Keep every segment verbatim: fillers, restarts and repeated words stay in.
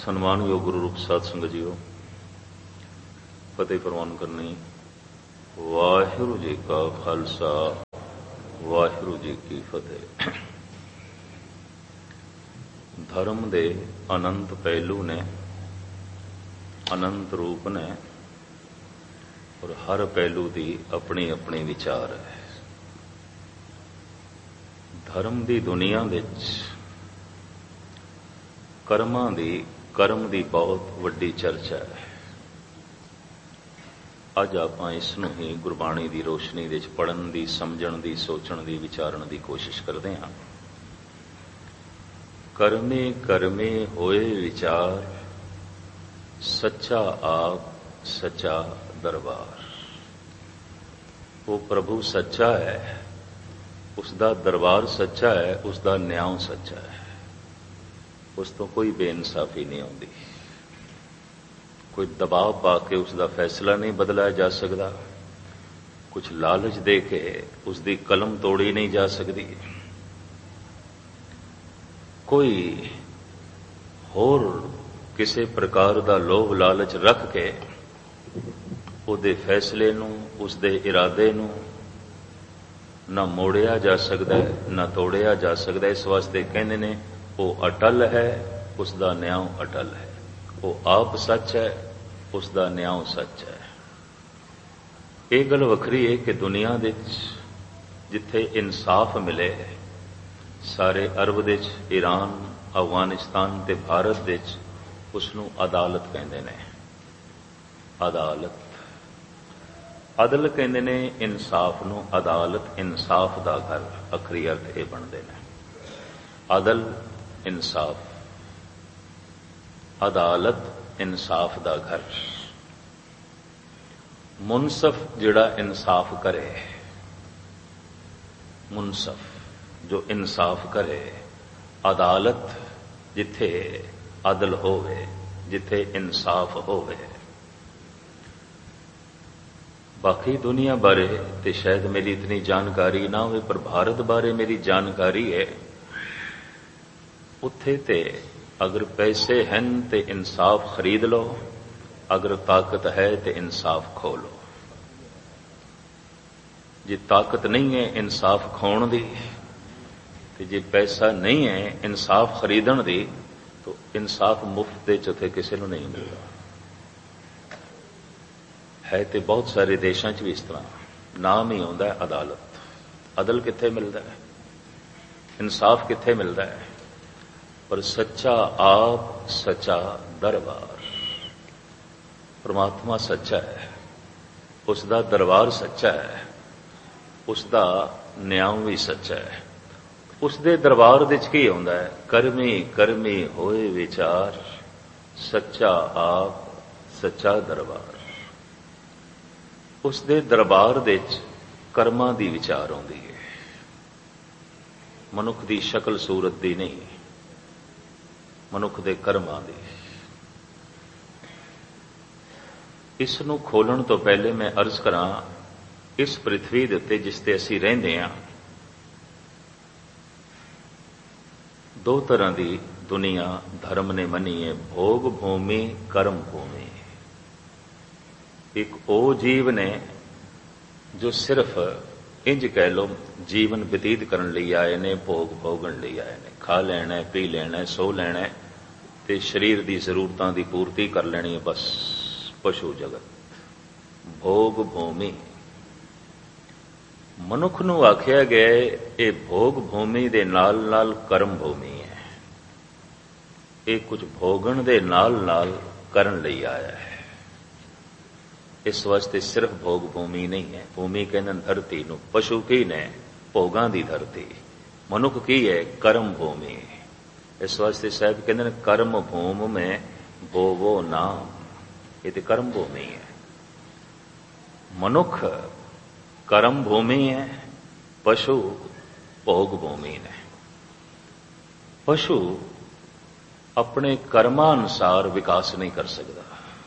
ਸਨਮਾਨਯੋਗ ਗੁਰੂ ਰੂਪ ਸਾਧ ਸੰਗਤ ਜੀਓ, ਫਤਿਹ ਪ੍ਰਵਾਨ ਕਰਨੀ। ਵਾਹਿਗੁਰੂ ਜੀ ਕਾ ਖਾਲਸਾ, ਵਾਹਿਗੁਰੂ ਜੀ ਕੀ ਫਤਿਹ। ਧਰਮ ਦੇ ਅਨੰਤ ਪਹਿਲੂ ਨੇ, ਅਨੰਤ ਰੂਪ ਨੇ, ਔਰ ਹਰ ਪਹਿਲੂ ਦੀ ਆਪਣੀ ਆਪਣੀ ਵਿਚਾਰ ਹੈ। ਧਰਮ ਦੀ ਦੁਨੀਆ ਵਿੱਚ ਕਰਮਾਂ ਦੀ ਕਰਮ ਦੀ ਬਹੁਤ ਵੱਡੀ ਚਰਚਾ ਹੈ। ਅੱਜ ਆਪਾਂ ਇਸ ਨੂੰ ਹੀ ਗੁਰਬਾਣੀ ਦੀ ਰੋਸ਼ਨੀ ਵਿੱਚ ਪੜ੍ਹਨ ਦੀ, ਸਮਝਣ ਦੀ, ਸੋਚਣ ਦੀ, ਵਿਚਾਰਨ ਦੀ ਕੋਸ਼ਿਸ਼ ਕਰਦੇ ਹਾਂ। ਕਰਮੇ ਕਰਮੇ ਹੋਏ ਵਿਚਾਰ, ਸੱਚਾ ਆਪ ਸੱਚਾ ਦਰਬਾਰ। ਉਹ ਪ੍ਰਭੂ ਸੱਚਾ ਹੈ, ਉਸ ਦਾ ਦਰਬਾਰ ਸੱਚਾ ਹੈ, ਉਸ ਦਾ ਨਿਆਂ ਸੱਚਾ ਹੈ। ਉਸ ਤੋਂ ਕੋਈ ਬੇਇਨਸਾਫੀ ਨਹੀਂ ਆਉਂਦੀ, ਕੋਈ ਦਬਾਅ ਪਾ ਕੇ ਉਸ ਦਾ ਫੈਸਲਾ ਨਹੀਂ ਬਦਲਿਆ ਜਾ ਸਕਦਾ, ਕੁਝ ਲਾਲਚ ਦੇ ਕੇ ਉਸ ਦੀ ਕਲਮ ਤੋੜੀ ਨਹੀਂ ਜਾ ਸਕਦੀ, ਕੋਈ ਹੋਰ ਕਿਸੇ ਪ੍ਰਕਾਰ ਦਾ ਲੋਭ ਲਾਲਚ ਰੱਖ ਕੇ ਉਹਦੇ ਫੈਸਲੇ ਨੂੰ, ਉਸਦੇ ਇਰਾਦੇ ਨੂੰ ਨਾ ਮੋੜਿਆ ਜਾ ਸਕਦਾ, ਨਾ ਤੋੜਿਆ ਜਾ ਸਕਦਾ। ਇਸ ਵਾਸਤੇ ਕਹਿੰਦੇ ਨੇ ਉਹ ਅਟਲ ਹੈ, ਉਸ ਦਾ ਨਿਆਂ ਅਟਲ ਹੈ। ਉਹ ਆਪ ਸੱਚ ਹੈ, ਉਸ ਦਾ ਨਿਆਂ ਸੱਚ ਹੈ। ਇਹ ਗੱਲ ਵੱਖਰੀ ਹੈ ਕਿ ਦੁਨੀਆ ਵਿੱਚ ਜਿੱਥੇ ਇਨਸਾਫ ਮਿਲੇ, ਸਾਰੇ ਅਰਬ ਵਿੱਚ, ਈਰਾਨ, ਅਫਗਾਨਿਸਤਾਨ ਤੇ ਭਾਰਤ ਵਿੱਚ ਉਸ ਨੂੰ ਅਦਾਲਤ ਕਹਿੰਦੇ ਨੇ। ਅਦਾਲਤ, ਅਦਲ ਕਹਿੰਦੇ ਨੇ ਇਨਸਾਫ ਨੂੰ। ਅਦਾਲਤ ਇਨਸਾਫ ਦਾ ਘਰ, ਅਖਰੀ ਅਰਥ ਇਹ ਬਣਦੇ ਨੇ। ਅਦਲ ਇਨਸਾਫ, ਅਦਾਲਤ ਇਨਸਾਫ ਦਾ ਘਰ। ਮੁਨਸਫ ਜਿਹੜਾ ਇਨਸਾਫ ਕਰੇ, ਮੁਨਸਫ ਜੋ ਇਨਸਾਫ ਕਰੇ। ਅਦਾਲਤ ਜਿੱਥੇ ਅਦਲ ਹੋਵੇ, ਜਿੱਥੇ ਇਨਸਾਫ ਹੋਵੇ। ਬਾਕੀ ਦੁਨੀਆ ਬਾਰੇ ਤੇ ਸ਼ਾਇਦ ਮੇਰੀ ਇਤਨੀ ਜਾਣਕਾਰੀ ਨਾ ਹੋਵੇ, ਪਰ ਭਾਰਤ ਬਾਰੇ ਮੇਰੀ ਜਾਣਕਾਰੀ ਹੈ। ਉੱਥੇ ਤੇ ਅਗਰ ਪੈਸੇ ਹਨ ਤੇ ਇਨਸਾਫ ਖਰੀਦ ਲਓ, ਅਗਰ ਤਾਕਤ ਹੈ ਤੇ ਇਨਸਾਫ ਖੋ ਲਓ। ਜੇ ਤਾਕਤ ਨਹੀਂ ਹੈ ਇਨਸਾਫ ਖੋਣ ਦੀ, ਤੇ ਜੇ ਪੈਸਾ ਨਹੀਂ ਹੈ ਇਨਸਾਫ ਖਰੀਦਣ ਦੀ, ਤਾਂ ਇਨਸਾਫ ਮੁਫਤ ਦੇ ਚ ਉੱਥੇ ਕਿਸੇ ਨੂੰ ਨਹੀਂ ਮਿਲਦਾ। ਹੈ ਤੇ ਬਹੁਤ ਸਾਰੇ ਦੇਸ਼ਾਂ 'ਚ ਵੀ ਇਸ ਤਰ੍ਹਾਂ, ਨਾਮ ਹੀ ਆਉਂਦਾ ਅਦਾਲਤ। ਅਦਲ ਕਿੱਥੇ ਮਿਲਦਾ ਹੈ, ਇਨਸਾਫ ਕਿੱਥੇ ਮਿਲਦਾ ਹੈ? ਪਰ ਸੱਚਾ ਆਪ ਸੱਚਾ ਦਰਬਾਰ। ਪਰਮਾਤਮਾ ਸੱਚਾ ਹੈ, ਉਸ ਦਾ ਦਰਬਾਰ ਸੱਚਾ ਹੈ, ਉਸ ਦਾ ਨਿਆਂ ਵੀ ਸੱਚਾ ਹੈ। ਉਸ ਦੇ ਦਰਬਾਰ ਵਿੱਚ ਕੀ ਆਉਂਦਾ ਹੈ? ਕਰਮੀ ਕਰਮੀ ਹੋਏ ਵਿਚਾਰ, ਸੱਚਾ ਆਪ ਸੱਚਾ ਦਰਬਾਰ। ਉਸ ਦੇ ਦਰਬਾਰ ਵਿੱਚ ਕਰਮਾਂ ਦੀ ਵਿਚਾਰ ਆਉਂਦੀ ਹੈ, ਮਨੁੱਖ ਦੀ ਸ਼ਕਲ ਸੂਰਤ ਦੀ ਨਹੀਂ, ਮਨੁੱਖ ਦੇ ਕਰਮਾਂ ਦੀ। ਇਸ ਨੂੰ ਖੋਲਣ ਤੋਂ ਪਹਿਲੇ ਮੈਂ ਅਰਜ਼ ਕਰਾਂ, ਇਸ ਪ੍ਰਿਥਵੀ ਦੇ ਉੱਤੇ ਜਿਸ ਤੇ ਅਸੀਂ ਰਹਿੰਦੇ ਹਾਂ, ਦੋ ਤਰ੍ਹਾਂ ਦੀ ਦੁਨੀਆ ਧਰਮ ਨੇ ਮੰਨੀ ਹੈ, ਭੋਗ ਭੂਮੀ, ਕਰਮ ਭੂਮੀ। ਇੱਕ ਉਹ ਜੀਵ ਨੇ ਜੋ ਸਿਰਫ ਇੰਜ ਕਹਿ ਲਓ ਜੀਵਨ ਬਤੀਤ ਕਰਨ ਲਈ ਆਏ ਨੇ, ਭੋਗ ਭੋਗਣ ਲਈ ਆਏ ਨੇ। ਖਾ ਲੈਣਾ, ਪੀ ਲੈਣਾ, ਸੋ ਲੈਣਾ ਤੇ ਸਰੀਰ ਦੀ ਜ਼ਰੂਰਤਾਂ ਦੀ ਪੂਰਤੀ ਕਰ ਲੈਣੀ ਹੈ, ਬਸ। ਪਸ਼ੂ ਜਗਤ, ਭੋਗ ਭੂਮੀ। ਮਨੁੱਖ ਨੂੰ ਆਖਿਆ ਗਿਆ ਇਹ ਭੋਗ ਭੂਮੀ ਦੇ ਨਾਲ ਨਾਲ ਕਰਮ ਭੂਮੀ ਹੈ। ਇਹ ਕੁਝ ਭੋਗਣ ਦੇ ਨਾਲ ਨਾਲ ਕਰਨ ਲਈ ਆਇਆ ਹੈ। ਇਸ ਵਾਸਤੇ ਸਿਰਫ ਭੋਗ ਭੂਮੀ ਨਹੀਂ ਹੈ। ਭੂਮੀ ਕਹਿੰਦੇ ਧਰਤੀ ਨੂੰ, ਪਸ਼ੂ ਕੀ ਨੇ? ਭੋਗਾਂ ਦੀ ਧਰਤੀ। ਮਨੁੱਖ ਕੀ ਹੈ? ਕਰਮ ਭੂਮੀ। ਇਸ ਵਾਸਤੇ ਸਾਹਿਬ ਕਹਿੰਦੇ ਨੇ ਕਰਮ ਭੂਮ ਮੈਂ ਬੋਵੋ ਨਾਮ। ਇਹ ਤੇ ਕਰਮ ਭੂਮੀ ਹੈ। ਮਨੁੱਖ ਕਰਮ ਭੂਮੀ ਹੈ, ਪਸ਼ੂ ਭੋਗ ਭੂਮੀ ਨੇ। ਪਸ਼ੂ ਆਪਣੇ ਕਰਮਾਂ ਅਨੁਸਾਰ ਵਿਕਾਸ ਨਹੀਂ ਕਰ ਸਕਦਾ।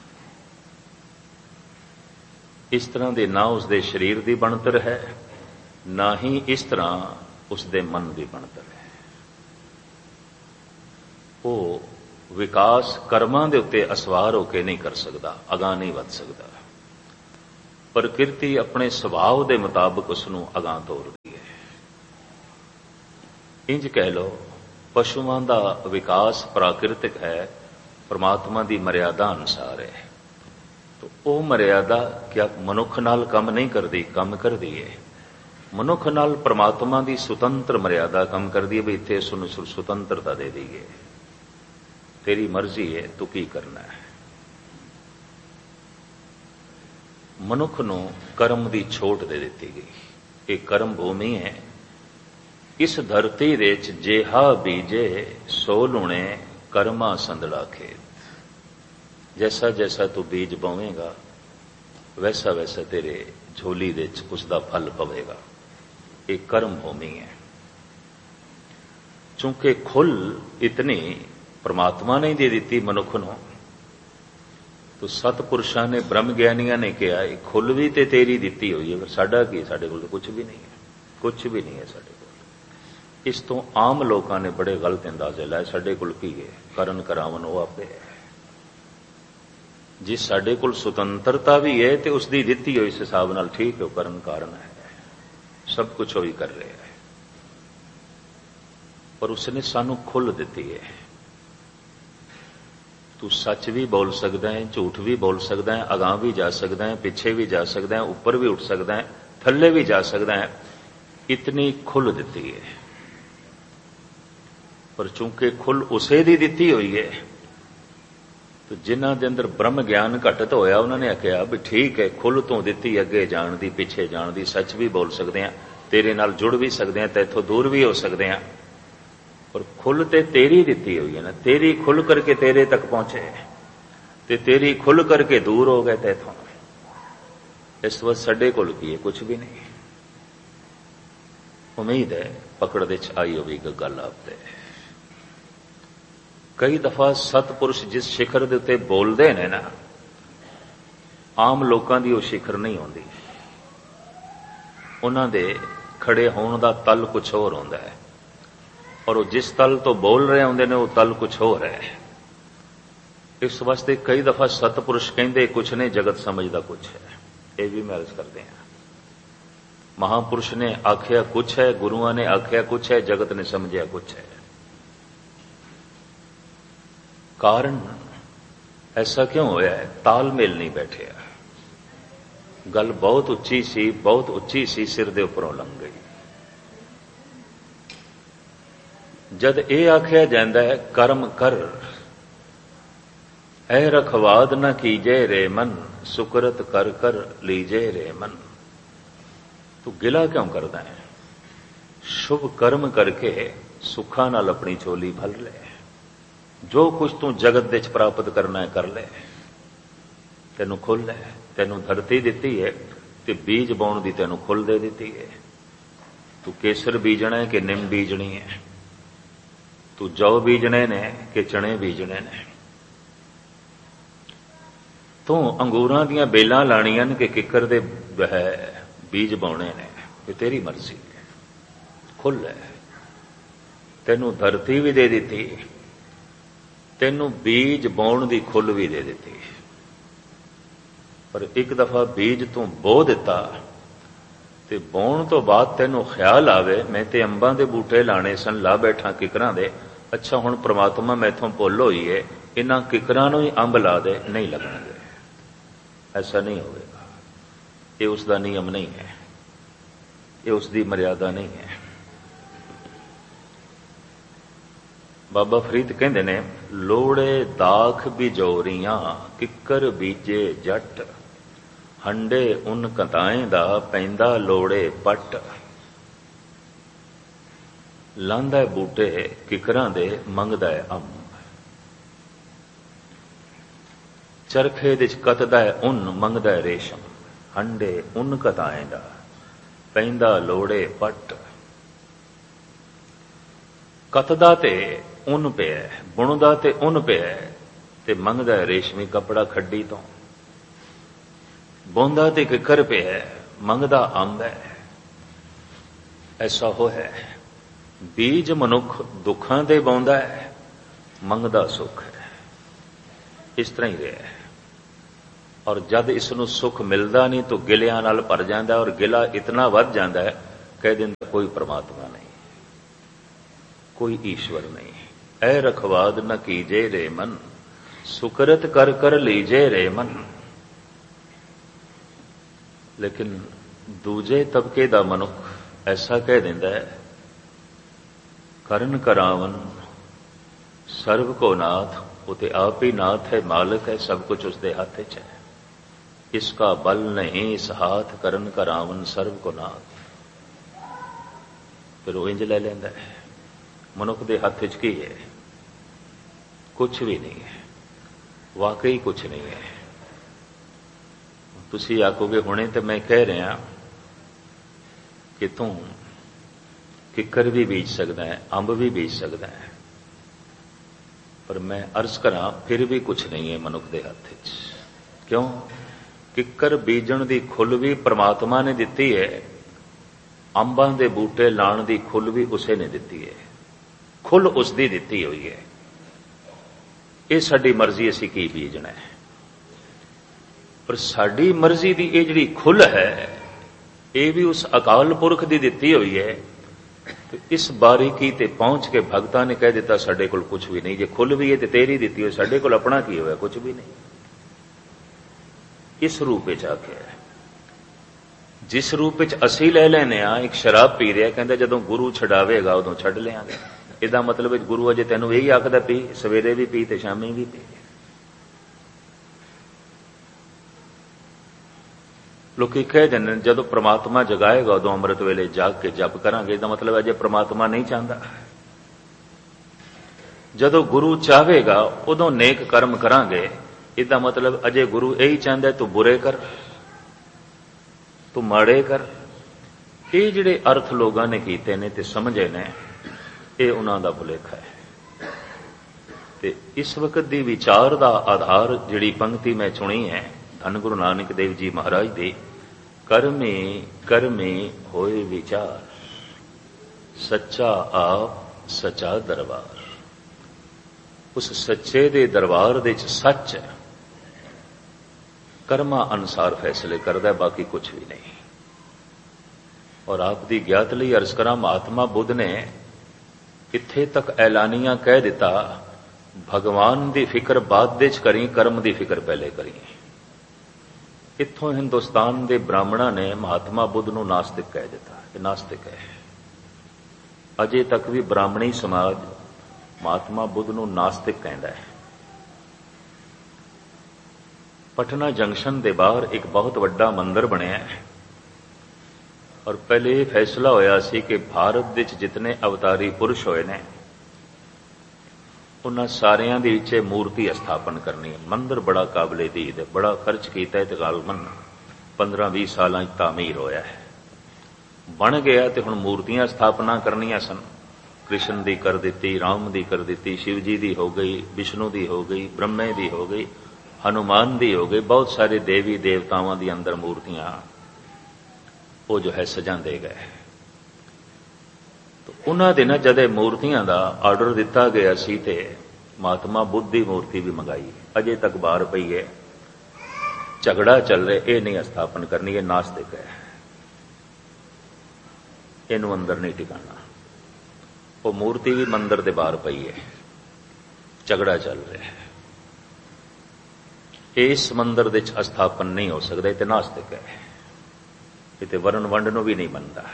ਇਸ ਤਰ੍ਹਾਂ ਦੇ ਨਾ ਉਸ ਦੇ ਸਰੀਰ ਦੀ ਬਣਤਰ ਹੈ, ਨਾ ਹੀ ਇਸ ਤਰ੍ਹਾਂ ਉਸ ਦੇ ਮਨ ਦੀ ਬਣਤਰ ਹੈ। ਉਹ ਵਿਕਾਸ ਕਰਮਾਂ ਦੇ ਉੱਤੇ ਅਸਵਾਰ ਹੋ ਕੇ ਨਹੀਂ ਕਰ ਸਕਦਾ, ਅਗਾਂਹ ਨਹੀਂ ਵੱਧ ਸਕਦਾ। ਪ੍ਰਕਿਰਤੀ ਆਪਣੇ ਸੁਭਾਅ ਦੇ ਮੁਤਾਬਕ ਉਸ ਨੂੰ ਅਗਾਂਹ ਤੋਰਦੀ ਹੈ। ਇੰਜ ਕਹਿ ਲਓ, ਪਸ਼ੂਆਂ ਦਾ ਵਿਕਾਸ ਪ੍ਰਾਕਿਰਤਿਕ ਹੈ, ਪਰਮਾਤਮਾ ਦੀ ਮਰਿਆਦਾ ਅਨੁਸਾਰ ਹੈ। ਤਾਂ ਉਹ ਮਰਿਆਦਾ ਕਿਆ ਮਨੁੱਖ ਨਾਲ ਕੰਮ ਨਹੀਂ ਕਰਦੀ? ਕੰਮ ਕਰਦੀ ਹੈ। ਮਨੁੱਖ ਨਾਲ ਪਰਮਾਤਮਾ ਦੀ ਸੁਤੰਤਰ ਮਰਿਆਦਾ ਕੰਮ ਕਰਦੀ ਹੈ ਵੀ ਇੱਥੇ ਇਸ ਨੂੰ ਸੁਤੰਤਰਤਾ ਦੇ ਦਈਏ, ਤੇਰੀ ਮਰਜ਼ੀ ਹੈ, ਤੂੰ ਕੀ ਕਰਨਾ ਹੈ। ਮਨੁੱਖ ਨੂੰ ਕਰਮ ਦੀ ਛੋਟ ਦੇ ਦਿੱਤੀ ਗਈ। ਇਹ ਕਰਮ ਭੂਮੀ ਹੈ। ਇਸ ਧਰਤੀ ਦੇ ਵਿੱਚ ਜਿਹਾ ਬੀਜੇ ਸੋ ਲੁਣੇ ਕਰਮਾ ਸੰਦੜਾ ਖੇਤ। ਜੈਸਾ ਜੈਸਾ ਤੂੰ ਬੀਜ ਬੋਵੇਂਗਾ ਵੈਸਾ ਵੈਸਾ ਤੇਰੇ ਝੋਲੀ ਦੇ ਵਿੱਚ ਉਸ ਦਾ ਫਲ ਪਵੇਗਾ। ਇਹ ਕਰਮ ਭੂਮੀ ਹੈ। ਚੂੰਕਿ ਖੁੱਲ ਇਤਨੀ ਪਰਮਾਤਮਾ ਨੇ ਦੇ ਦਿੱਤੀ ਮਨੁੱਖ ਨੂੰ, ਤੋ ਸਤਪੁਰਸ਼ਾਂ ਨੇ, ਬ੍ਰਹਮ ਗਿਆਨੀਆਂ ਨੇ ਕਿਹਾ ਇਹ ਖੁੱਲ ਵੀ ਤੇ ਤੇਰੀ ਦਿੱਤੀ ਹੋਈ ਹੈ, ਪਰ ਸਾਡਾ ਕੀ? ਸਾਡੇ ਕੋਲ ਕੁਝ ਵੀ ਨਹੀਂ ਹੈ, ਕੁਝ ਵੀ ਨਹੀਂ ਹੈ ਸਾਡੇ ਕੋਲ। ਇਸ ਤੋਂ ਆਮ ਲੋਕਾਂ ਨੇ ਬੜੇ ਗਲਤ ਅੰਦਾਜ਼ੇ ਲਾਏ, ਸਾਡੇ ਕੋਲ ਕੀ ਹੈ? ਕਰਨ ਕਰਾਵਨ ਉਹ ਆਪੇ ਹੈ। ਜੇ ਸਾਡੇ ਕੋਲ ਸੁਤੰਤਰਤਾ ਵੀ ਹੈ ਤੇ ਉਸ ਦੀ ਦਿੱਤੀ ਹੋਈ ਇਸ ਹਿਸਾਬ ਨਾਲ ਠੀਕ ਹੈ, ਉਹ ਕਰਨ ਕਾਰਨ ਹੈ, ਸਭ ਕੁਝ ਉਹ ਹੀ ਕਰ ਰਿਹਾ ਹੈ। ਪਰ ਉਸਨੇ ਸਾਨੂੰ ਖੁੱਲ੍ਹ ਦਿੱਤੀ ਹੈ। ਤੂੰ ਸੱਚ ਵੀ ਬੋਲ ਸਕਦਾ ਹੈ, ਝੂਠ ਵੀ ਬੋਲ ਸਕਦਾ ਹੈ, ਅਗਾਂਹ ਵੀ ਜਾ ਸਕਦਾ ਹੈ, ਪਿੱਛੇ ਵੀ ਜਾ ਸਕਦਾ ਹੈ, ਉੱਪਰ ਵੀ ਉੱਠ ਸਕਦਾ ਹੈ, ਥੱਲੇ ਵੀ ਜਾ ਸਕਦਾ ਹੈ। ਇਤਨੀ ਖੁੱਲ੍ਹ ਦਿੱਤੀ ਹੈ। ਪਰ ਚੂੰਕਿ ਖੁੱਲ੍ਹ ਉਸੇ ਦੀ ਦਿੱਤੀ ਹੋਈ ਹੈ, ਤੇ ਜਿਨ੍ਹਾਂ ਦੇ ਅੰਦਰ ਬ੍ਰਹਮ ਗਿਆਨ ਘਟਤ ਹੋਇਆ ਉਹਨਾਂ ਨੇ ਆਖਿਆ ਵੀ ਠੀਕ ਹੈ, ਖੁੱਲ੍ਹ ਤੋਂ ਦਿੱਤੀ, ਅੱਗੇ ਜਾਣ ਦੀ, ਪਿੱਛੇ ਜਾਣ ਦੀ, ਸੱਚ ਵੀ ਬੋਲ ਸਕਦੇ ਹਾਂ, ਤੇਰੇ ਨਾਲ ਜੁੜ ਵੀ ਸਕਦੇ ਹਾਂ, ਤੇ ਇੱਥੋਂ ਦੂਰ ਵੀ ਹੋ ਸਕਦੇ ਹਾਂ। ਪਰ ਖੁੱਲ੍ਹ ਤੇ ਤੇਰੀ ਦਿੱਤੀ ਹੋਈ ਹੈ ਨਾ, ਤੇਰੀ ਖੁੱਲ੍ਹ ਕਰਕੇ ਤੇਰੇ ਤੱਕ ਪਹੁੰਚੇ ਤੇ ਤੇਰੀ ਖੁੱਲ੍ਹ ਕਰਕੇ ਦੂਰ ਹੋ ਗਏ ਤੇ ਇੱਥੋਂ। ਇਸ ਵਾਰ ਸਾਡੇ ਕੋਲ ਕੀ ਹੈ? ਕੁਝ ਵੀ ਨਹੀਂ। ਉਮੀਦ ਹੈ ਪਕੜ ਦੇ ਚ ਆਈ ਹੋਵੇਗੀ ਗੱਲ ਆਪ ਤੇ। ਕਈ ਦਫਾ ਸਤਪੁਰਸ਼ ਜਿਸ ਸਿਖਰ ਦੇ ਉੱਤੇ ਬੋਲਦੇ ਨੇ ਨਾ, ਆਮ ਲੋਕਾਂ ਦੀ ਉਹ ਸਿਖਰ ਨਹੀਂ ਹੁੰਦੀ। ਉਹਨਾਂ ਦੇ ਖੜੇ ਹੋਣ ਦਾ ਤਲ ਕੁਛ ਹੋਰ ਹੁੰਦਾ ਹੈ, ਔਰ ਉਹ ਜਿਸ ਤਲ ਤੋਂ ਬੋਲ ਰਹੇ ਹੁੰਦੇ ਨੇ ਉਹ ਤਲ ਕੁਛ ਹੋਰ ਹੈ। ਇਸ ਵਾਸਤੇ ਕਈ ਦਫਾ ਸਤਪੁਰਸ਼ ਕਹਿੰਦੇ ਕੁਛ ਨੇ, ਜਗਤ ਸਮਝਦਾ ਕੁਛ ਹੈ। ਇਹ ਵੀ ਮੈਂ ਅਰਜ਼ ਕਰਦੇ ਹਾਂ, ਮਹਾਪੁਰਸ਼ ਨੇ ਆਖਿਆ ਕੁਛ ਹੈ, ਗੁਰੂਆਂ ਨੇ ਆਖਿਆ ਕੁਛ ਹੈ, ਜਗਤ ਨੇ ਸਮਝਿਆ ਕੁਛ ਹੈ। ਕਾਰਨ ਐਸਾ ਕਿਉਂ ਹੋਇਆ ਹੈ? ਤਾਲਮੇਲ ਨਹੀਂ ਬੈਠਿਆ। ਗੱਲ ਬਹੁਤ ਉੱਚੀ ਸੀ, ਬਹੁਤ ਉੱਚੀ ਸੀ, ਸਿਰ ਦੇ ਉੱਪਰੋਂ ਲੰਘ ਗਈ। ਜਦ ਇਹ ਆਖਿਆ ਜਾਂਦਾ ਹੈ ਕਰਮ ਕਰ, ਐ ਰਖਵਾਦ ਨਾ ਕੀਜੇ ਰੇ ਮਨ, ਸੁਕਰਤ ਕਰ ਕਰ ਲੀਜੇ ਰੇ ਮਨ। ਤੂੰ ਗਿਲਾ ਕਿਉਂ ਕਰਦਾ ਹੈ? ਸ਼ੁਭ ਕਰਮ ਕਰਕੇ ਸੁੱਖਾਂ ਨਾਲ ਆਪਣੀ ਝੋਲੀ ਭਰ ਲੈ। ਜੋ ਕੁਝ ਤੂੰ ਜਗਤ ਦੇ ਵਿੱਚ ਪ੍ਰਾਪਤ ਕਰਨਾ ਹੈ ਕਰ ਲੈ। ਤੈਨੂੰ ਖੁੱਲ੍ਹ ਹੈ, ਤੈਨੂੰ ਧਰਤੀ ਦਿੱਤੀ ਹੈ ਤੇ ਬੀਜ ਬਾਉਣ ਦੀ ਤੈਨੂੰ ਖੁੱਲ੍ਹ ਦੇ ਦਿੱਤੀ ਹੈ। ਤੂੰ ਕੇਸਰ ਬੀਜਣਾ ਹੈ ਕਿ ਨਿੰਮ ਬੀਜਣੀ ਹੈ? ਤੂੰ ਜੌ ਬੀਜਣੇ ਨੇ ਕਿ ਚਣੇ ਬੀਜਣੇ ਨੇ? ਤੂੰ ਅੰਗੂਰਾਂ ਦੀਆਂ ਬੇਲਾਂ ਲਾਣੀਆਂ ਨੇ ਕਿ ਕਿੱਕਰ ਦੇ ਬੀਜ ਬਾਉਣੇ ਨੇ? ਇਹ ਤੇਰੀ ਮਰਜ਼ੀ ਹੈ। ਖੁੱਲ੍ਹ ਹੈ। ਤੈਨੂੰ ਧਰਤੀ ਵੀ ਦੇ ਦਿੱਤੀ, ਤੈਨੂੰ ਬੀਜ ਬਾਉਣ ਦੀ ਖੁੱਲ੍ਹ ਵੀ ਦੇ ਦਿੱਤੀ। ਪਰ ਇੱਕ ਦਫਾ ਬੀਜ ਤੂੰ ਬੋ ਦਿੱਤਾ ਤੇ ਬਾਉਣ ਤੋਂ ਬਾਅਦ ਤੈਨੂੰ ਖਿਆਲ ਆਵੇ ਮੈਂ ਤੇ ਅੰਬਾਂ ਦੇ ਬੂਟੇ ਲਾਣੇ ਸਨ, ਲਾ ਬੈਠਾ ਕਿਕਰਾਂ ਦੇ। ਅੱਛਾ ਹੁਣ ਪ੍ਰਮਾਤਮਾ ਮੈਥੋਂ ਭੁੱਲ ਹੋਈ ਹੈ, ਇਹਨਾਂ ਕਿਕਰਾਂ ਨੂੰ ਹੀ ਅੰਬ ਲਾ ਦੇ, ਨਹੀਂ ਲੱਗਣਗੇ। ਐਸਾ ਨਹੀਂ ਹੋਵੇਗਾ। ਇਹ ਉਸ ਦਾ ਨਿਯਮ ਨਹੀਂ ਹੈ, ਇਹ ਉਸ ਦੀ ਮਰਿਆਦਾ ਨਹੀਂ ਹੈ। ਬਾਬਾ ਫਰੀਦ ਕਹਿੰਦੇ ਨੇ, ਲੋੜੇ ਦਾਖ ਬਿਜੋਰੀਆਂ ਕਿੱਕਰ ਬੀਜੇ ਜੱਟ, ਹੰਡੇ ਉਨ ਕਤਾਏ ਦਾ ਪੈਂਦਾ ਲੋੜੇ ਪੱਟ। ਲਾਂਦਾ ਬੂਟੇ ਕਿਕਰਾਂ ਦੇ, ਮੰਗਦਾ ਅੰਬ। ਚਰਖੇ ਦੇ ਚ ਕਤਦਾ ਉਨ, ਮੰਗਦਾ ਰੇਸ਼ਮ। ਹੰਡੇ ਉਨ ਕਤਾਏ ਦਾ ਪੈਂਦਾ ਲੋੜੇ ਪੱਟ। ਕਤਦਾ ਤੇ ਉਨ ਪਿਆ, ਬੁਣਦਾ ਤੇ ਉਨ ਪਿਆ ਤੇ ਮੰਗਦਾ ਰੇਸ਼ਮੀ ਕੱਪੜਾ ਖੱਡੀ ਤੋਂ। ਬੋਂਦਾ ਤੇ ਕਿੱਕਰ ਪਿਆ, ਮੰਗਦਾ ਅੰਬ ਹੈ। ਐਸਾ ਹੋ ਹੈ। ਬੀਜ ਮਨੁੱਖ ਦੁੱਖਾਂ ਦੇ ਬੋਂਦਾ ਹੈ, ਮੰਗਦਾ ਸੁੱਖ ਹੈ। इस तरह ही रहा है। और जद इसनों सुख मिलता नहीं तो गिलियां नाल भर जाता और गिला इतना वध जाता है, कह दिंदा कोई परमात्मा नहीं, कोई ईश्वर नहीं। ऐ रखवाद न कीजे रे मन, सुकृत कर कर लीजे रे मन। लेकिन दूजे तबके दा मनुख ऐसा कह दिंदा है, करन करावन सर्व को नाथ, वो तो आप ही नाथ है, मालिक है, सब कुछ उसके हाथ च है। इसका बल नहीं इस हाथ, करन करावन सर्व को नाथ। फिर वो इंज ले लेंदा है, मनुख के हाथ च की है? कुछ भी नहीं है, वाकई कुछ नहीं है। तुसी आखोगे हुणे तो मैं कह रहा कि तू किकर भी बीज सकता है, अंब भी बीज सकता है, पर मैं अर्ज करा फिर भी कुछ नहीं है मनुख के हाथ च। क्यों? किकर बीजण की खुल भी परमात्मा ने दिती है, अंबां दे बूटे लाण की खुल भी उसे ने दिती है, खुल उसकी दिती हुई है। ये साडी मर्जी, असी की बीजना है। पर साडी मर्जी की ये जिहड़ी खुल है, ये भी उस अकाल पुरख की दिती हुई है। तो इस बारीकी ते पहुंच के भगतां ने कह दिता साडे कोल कुछ भी नहीं। जे खुल भी है तो तेरी दिती हुई, साडे कोल अपना की होया? कुछ भी नहीं। इस रूप में आख्या है। जिस रूप में असी ले लेने आ, एक शराब पी रहा, कहता जदों गुरु छड़ावेगा उदों छड़ लियांगे। इहदा मतलब गुरु अजे तैनूं यही आखदा पी, सवेरे भी पी ते शामी भी पी। लोग कह देंगे जदों परमात्मा जगाएगा उदों अमृत वेले जाग के जप करांगे, इसका मतलब अजे परमात्मा नहीं चाहता। जदों गुरु चाहेगा उदों नेक कर्म करांगे, इसका मतलब अजे गुरु यही चाहता है तू बुरे कर, तू माड़े कर। ये जिहड़े अर्थ लोगों ने कीते ने ते समझे ने, ये उन्हां दा भुलेखा है। ते इस वक्त दी विचार दा आधार जिहड़ी पंक्ति मैं चुनी है धन गुरु नानक देव जी महाराज दी, कर्मे कर्मे होए विचार, सच्चा आप सच्चा दरबार। उस सच्चे दे दरबार दे च सच है, कर्मा अनुसार फैसले करदा है, बाकी कुछ भी नहीं। और आप दी ज्ञात लई अर्ज करा, महात्मा बुद्ध ने इत्थे तक ऐलानिया कह दिता, भगवान दी फिक्र बाद दे च करी, कर्म दी फिक्र पहले करी। इत्थों हिंदुस्तान के ब्राह्मणों ने महात्मा बुद्ध नूं नास्तिक कह दिता कि नास्तिक है। अजे तक भी ब्राह्मणी समाज महात्मा बुद्ध नूं नास्तिक कहता है। पटना जंक्शन के बाहर एक बहुत वड्डा मंदिर बनया है और पहले यह फैसला होया सी कि भारत विच जितने अवतारी पुरुष होए ने उन्हां सारियां दे विच मूर्ति स्थापन करनी है। मंदिर बड़ा काबिले दीद है, बड़ा खर्च किया है, तकरीबन पंद्रह भी साल तामीर होया है, बन गया। तो हुण मूर्तियां स्थापना करनियां सन। कृष्ण दी कर दी, राम दी कर दी, शिव जी दी हो गई, विष्णु दी हो गई, ब्रह्मे दी हो गई, हनुमान दी हो गई। बहुत सारे देवी देवतावां दी अंदर मूर्तियां वो जो है सजांदे गए। तो उन्हां दिनां जदे मूर्तियां दा आर्डर दिता गया सी ते महात्मा बुद्ध दी मूर्ति भी मंगाई, अजे तक बाहर पई है, झगड़ा चल रहा, ये नहीं स्थापन करनी, ये नास्तिक है, इनू अंदर नहीं टिकाना। वो मूर्ति भी मंदिर दे बाहर पई है, झगड़ा चल रहा है, इस मंदिर दे स्थापन नहीं हो सकता, ये नास्तिक है, ये वरण वंड नूं भी नहीं मनता।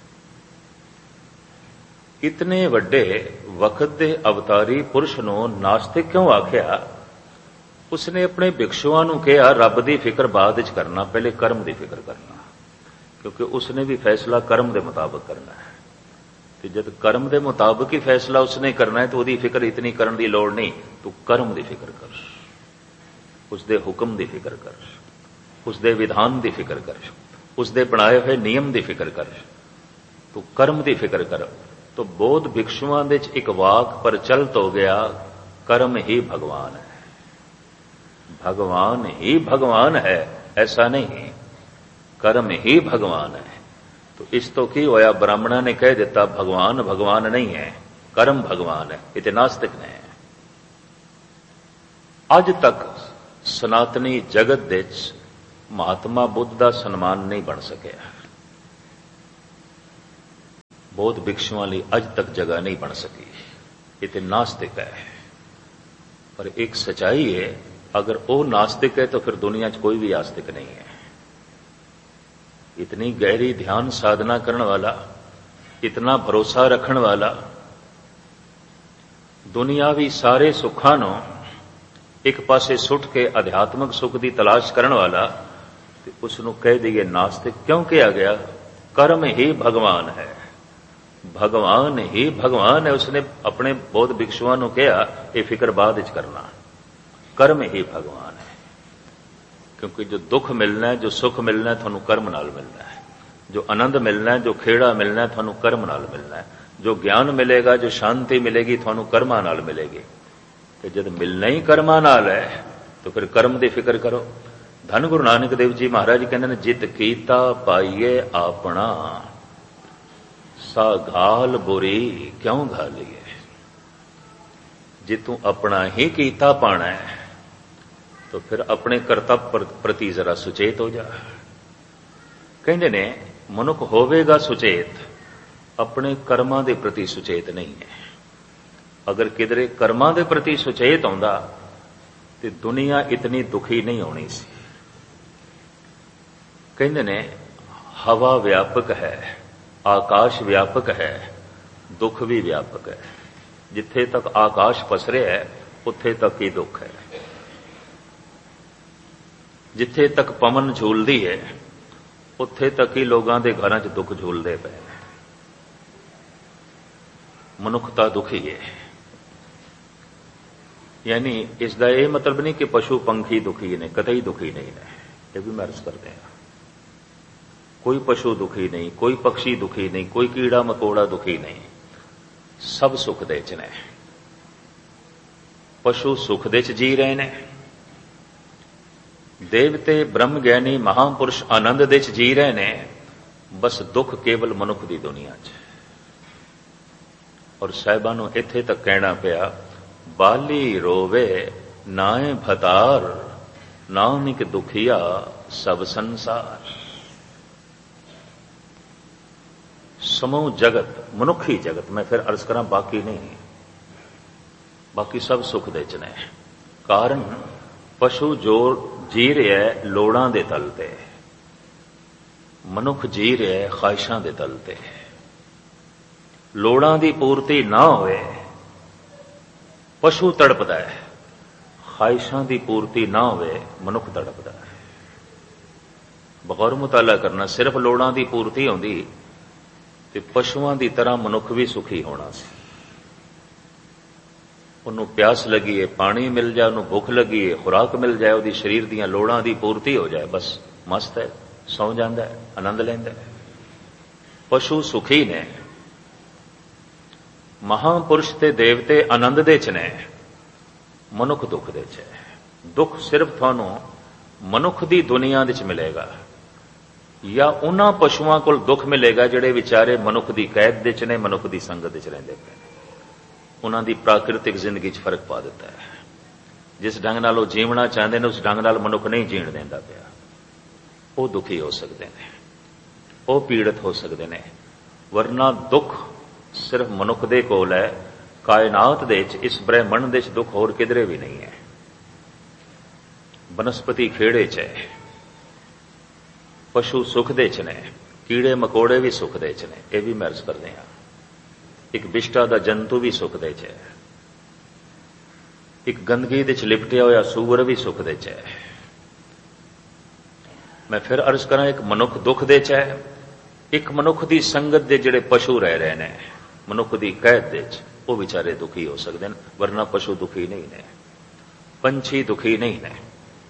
इतने वड्डे वक्त दे अवतारी पुरुष नूं नास्तिक क्यों आख्या? उसने अपने भिक्षुआं नूं कहा रब दी फिक्र बाद च करना, पहले कर्म दी फिक्र करना, क्योंकि उसने भी फैसला कर्म दे मुताबिक करना है। तो जब कर्म दे मुताबिक ही फैसला उसने करना है तो उसकी फिक्र इतनी करने की लोड़ नहीं। तू कर्म दी फिक्र कर, उसदे हुक्म दी फिक्र कर, उसदे विधान दी फिक्र कर, उसदे बनाए हुए नियम दी फिक्र कर, तू कर्म दी फिक्र कर। तो बौद्ध भिक्षुआं दे एक वाक पर चलत हो गया, कर्म ही भगवान है, भगवान ही भगवान है, ऐसा नहीं, कर्म ही भगवान है। तो इस तो की होया, ब्राह्मणा ने कह दिता भगवान भगवान नहीं है, कर्म भगवान है, इतने नास्तिक ने। ਅੱਜ ਤੱਕ ਸਨਾਤਨੀ ਜਗਤ ਦੇ ਵਿੱਚ ਮਹਾਤਮਾ ਬੁੱਧ ਦਾ ਸਨਮਾਨ ਨਹੀਂ ਬਣ ਸਕਿਆ। ਬੌਧ ਭਿਕਸ਼ੂਆਂ ਲਈ ਅੱਜ ਤੱਕ ਜਗ੍ਹਾ ਨਹੀਂ ਬਣ ਸਕੀ। ਇਹ ਤੇ ਨਾਸਤਿਕ ਹੈ। ਪਰ ਇੱਕ ਸਚਾਈ ਹੈ, ਅਗਰ ਉਹ ਨਾਸਤਿਕ ਹੈ ਤਾਂ ਫਿਰ ਦੁਨੀਆ 'ਚ ਕੋਈ ਵੀ ਆਸਤਿਕ ਨਹੀਂ ਹੈ। इतनी गहरी ध्यान साधना करने वाला, इतना भरोसा रखने वाला, दुनियावी सारे सुखां नूं एक पासे सुट के अध्यात्मक सुख की तलाश करने वाला, ते उसनूं कह दईए नास्तिक क्यों कहा गया? कर्म ही भगवान है, भगवान ही भगवान है। उसने अपने बौद्ध भिक्षुओं नूं कहा यह फिक्र बाद विच करना, कर्म ही भगवान है। क्योंकि जो दुख मिलना है, जो सुख मिलना है, थानू कर्म नाल मिलना है। जो आनंद मिलना है, जो खेड़ा मिलना है, थानू कर्म नाल मिलना है। जो ज्ञान मिलेगा, जो शांति मिलेगी, थानू कर्मां नाल मिलेगी। ते जद मिलना ही कर्मां नाल है तो फिर कर्म दी फिक्र करो। धन गुरु नानक देव जी महाराज कहते हैं, जित कीता पाइए आपना, सा घाल बुरी क्यों घालिए। जे तू अपना ही कीता पाना है तो फिर अपने कर्तव्य प्रति जरा सुचेत हो जा। कहते ने मनुख होवेगा सुचेत, अपने कर्मां दे प्रति सुचेत नहीं है। अगर किधरे कर्मां दे प्रति सुचेत आउंदा ते दुनिया इतनी दुखी नहीं होनी सी। कहते ने हवा व्यापक है, आकाश व्यापक है, दुख भी व्यापक है। जिथे तक आकाश पसरे है उत्थे तक ही दुख है। जिथे तक पवन झूलदी है उत्थे तक ही लोगों के घरों च दुख झूलते पे। मनुखता दुखी है। यानी इसका यह मतलब नहीं कि पशु पंखी दुखी ने, कतई दुखी नहीं है। यह भी मैं अर्ज करते हैं, कोई पशु दुखी नहीं, कोई पक्षी दुखी नहीं, कोई कीड़ा मकोड़ा दुखी नहीं, सब सुख दे च ने। पशु सुख दे च जी रहे ने, देवते ब्रह्म ज्ञानी महापुरुष आनंद दे च जी रहे ने। बस दुख केवल मनुख दी दुनिया च। और साहिबां नूं इत्थे तक कहना पिया, बाली रोवे नाए भतार, नानक दुखिया सब संसार। समूह जगत, मनुखी जगत, मैं फिर अर्ज करा बाकी नहीं, बाकी सब सुख दे च ने। कारण पशु जो जी रहा है लोड़ां दे तल ते, मनुख जी रहा है ख्वाहिशां दे तल ते। लोड़ां दी पूर्ति ना होए पशु तड़पदा है, ख्वाहिशां दी पूर्ति ना होए मनुख तड़पदा है। बगौर मुताला करना, सिर्फ लोड़ां दी पूर्ति होंदी ते पशुआं दी तरह मनुख भी सुखी होना सी। उन्हों प्यास लगी है, पानी मिल जाए, उन्होंने भुख लगी है, खुराक मिल जाए, उसकी शरीर दीयां लोड़ां दी पूर्ति हो जाए, बस मस्त है, सौ जाता है, आनंद लैंदा है। पशु सुखी ने, महापुरुष ते देवते आनंद दे च ने, मनुख दुख दे च है। दुख सिर्फ थानू मनुख दी दुनिया दे च मिलेगा, या उन्हां पशुआं कोल दुख मिलेगा जिहड़े विचारे मनुख दी कैद दे च ने, मनुख दी संगत दे च रहिंदे पे। उन्हां दी प्राकृतिक जिंदगी च फर्क पा दिता है। जिस ढंग नाल वो जीवना चाहते हैं उस ढंग नाल मनुख नहीं जीण देंदा पिया। वो दुखी हो सकते हैं, वो पीड़ित हो सकते हैं। वरना दुख सिर्फ मनुख दे कोल है, कायनात दे च, इस ब्रह्मंड दे च दुख होर किधरे भी नहीं है। बनस्पति खेड़े च है, पशु सुख दे च ने, कीड़े मकोड़े भी सुख दे च ने। यह भी मैं अर्ज करते हैं, एक विष्टा दा जंतु भी सुख दे च है, एक गंदगी दे च लिपटिया होया सूअर भी सुख दे च है। मैं फिर अर्ज करा, एक मनुख दुख दे च है, एक मनुख दी संगत दे जिहड़े पशु रह रहे ने, मनुख दी कैद दे च, वो बेचारे दुखी हो सकते हैं। वरना पशु दुखी नहीं ने, पंछी दुखी नहीं ने।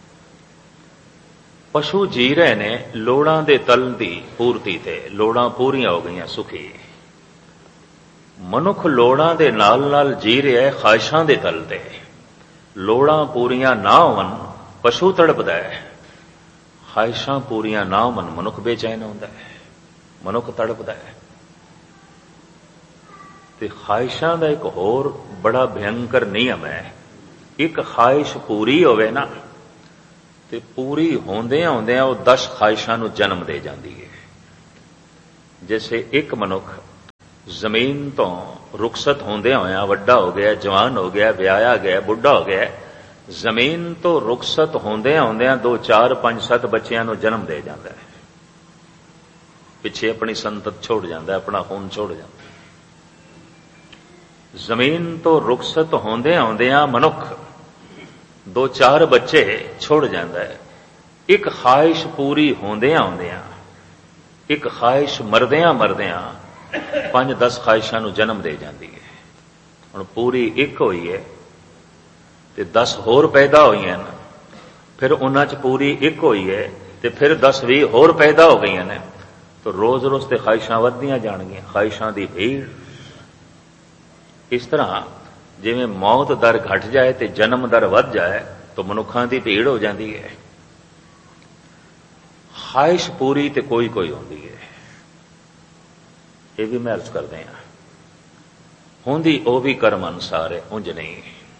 पशु जी रहे ने लोड़ां दे तल दी पूर्ति ते, लोड़ां पूरियां हो गईयां, सुखी। मनुख लोड़ां दे नाल नाल जी रहा है ख्वाहिशां दे तल ते। लोड़ां पूरियां ना होवन पशु तड़पदा है, ख्वाहिशां पूरियां ना होवन मनुख बेचैन होंदा है, मनुख तड़पदा है। ते ख्वाहिशां दा एक होर बड़ा भयंकर नियम है एक ख्वाहिश पूरी होवे ना ते पूरी होंदियां होंदियां वो दस ख्वाहिशां नूं जन्म दे जाती है। जैसे एक मनुख जमीन तो रुखसत होंदियां होया वड्डा हो गया, जवान हो गया, विआहया गया, बुढ़ा हो गया, जमीन तो रुखसत होंदियां होंदियां दो चार पांच सत्त बच्चियां नूं जन्म दे जाता है, पिछे अपनी संतत छोड़ जाता है, अपना खून छोड़ जाता है। जमीन तो रुखसत होंदियां होंदियां मनुख दो चार बच्चे छोड़ जाता है। एक ख्वाहिश पूरी होंदियां होंदियां, एक ख्वाहिश मरदियां मरदियां पांच दस ख्वाहिशां नूं जन्म दे जाती है। हुण पूरी एक होई है ते दस होर पैदा होई हैं, फिर उन्हां च पूरी एक होई है ते फिर दस भी होर पैदा हो गई ने, तो रोज रोज ते ख्वाहिशां वधदियां जाणगियां, ख्वाहिशां दी भीड़। इस तरह जिवें मौत दर घट जाए ते जन्म दर वध जाए तो मनुखां दी भीड़ हो जाती है। ख्वाहिश पूरी ते कोई कोई होंदी है, ये भी मैं अर्ज करते हैं। होंदी वो भी कर्म अनुसार है, उंज नहीं।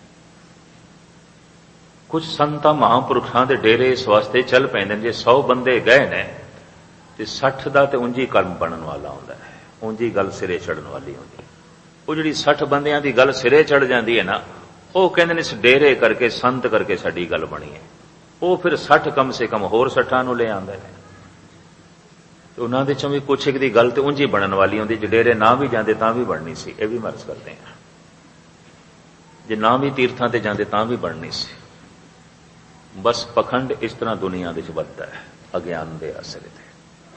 कुछ संतां महापुरुषां दे डेरे इस वास्ते चल पैंदे ने, जे सौ बंदे गए ने ते सठ दा ते उंज ही कर्म बनन वाला हुंदा है, उंज ही गल सिरे चढ़न वाली हुंदी। वो जिहड़ी सठ बंदियां दी गल सिरे चढ़ जाती है ना, वो कहंदे ने इस डेरे करके संत करके साडी गल बनी है। वो फिर सठ कम से कम होर सठां नूं ले आंदे ने, तो उन्हां दे चों भी कुछ एक दी गल ते उंज ही बनन वाली हुंदी, जे डेरे ना भी जांदे तां भी बननी सी। ये भी मर्ज करते हैं, जे ना भी तीर्थां ते जांदे तां भी बननी सी। बस पखंड इस तरह दुनिया दे च वधदा है, अज्ञान दे असर ते।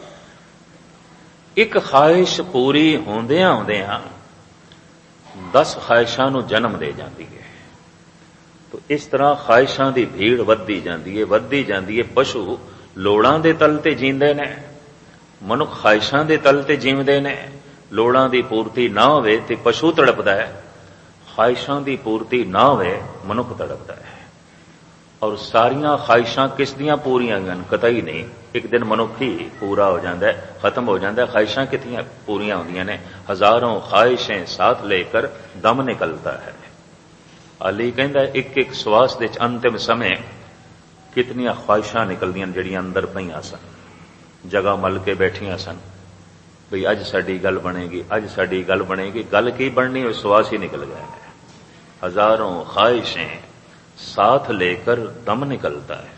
एक ख्वाहिश पूरी होंदियां होंदियां दस ख्वाहिशां नूं जन्म दे जाती है। तो इस तरह ख्वाहिशां दी भीड़ वधदी जाती है, वधदी जाती है। पशु लोड़ां दे तल ते जींदे ने, मनुख ख्वाहिशां दे तल ते जीवदे ने। लोड़ां दी पूर्ति ना होवे ते पशु तड़पदा है, ख्वाहिशां दी पूर्ति ना होवे मनुख तड़पदा है। और सारियां ख्वाहिशां किस दियां पूरियां गन? कतई नहीं। एक दिन मनुख ही पूरा हो जाता है, खत्म हो जाता है। ख्वाहिशां कितनियां पूरियां होंदियां ने? हजारों ख्वाहिशें साथ लेकर दम निकलता है। अली कहंदा एक एक श्वास दे अंतिम समय कितनियां ख्वाहिशां निकलदियां जिहड़ियां अंदर पईयां सन, जगह मल के बैठियां सन, बई अज साडी गल बनेगी, अज साडी गल बनेगी। गल की बननी? वो श्वास ही निकल गए हैं। हजारों ख्वाहिशें साथ लेकर दम निकलता है।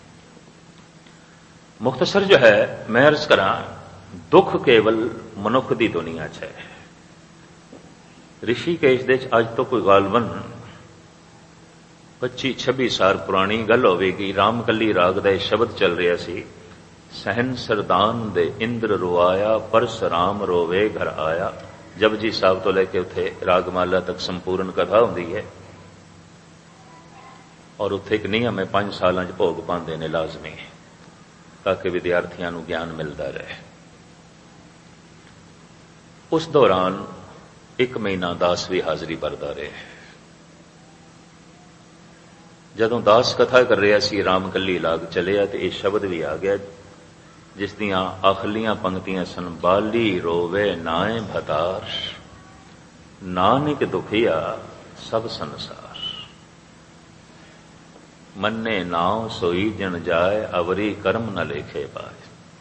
मुख्तसर जो है मैं अर्ज करा, दुख केवल मनुख दी दुनिया च है। ऋषिकेश दे अज तो कोई गालबन पच्ची छब्बी साल पुरानी गल होवेगी। रामकली राग दा शब्द चल रहा सी, सहन सरदान दे इंद्र रोआया, परसराम रोवे घर आया। जपजी साहब तो लेके उथे रागमाला तक संपूर्ण कथा होंदी है। और उत्थे एक नियम है, पांच साल च भोग पाते ने लाजमी, ताकि विद्यार्थियों को ज्ञान मिलता रहे। उस दौरान एक महीना दास भी हाजिरी भरदा रहे। जदों दास कथा कर रहा सी, रामकली लाग चलिया तो यह शब्द भी आ गया, जिस दियां आखिलियां पंक्तियां सन, बाली रोवे नाए भतार, नानक दुखिया सब संसार, मन्ने नाव सोई जन जाए, अवरी कर्म न लेखे पाए।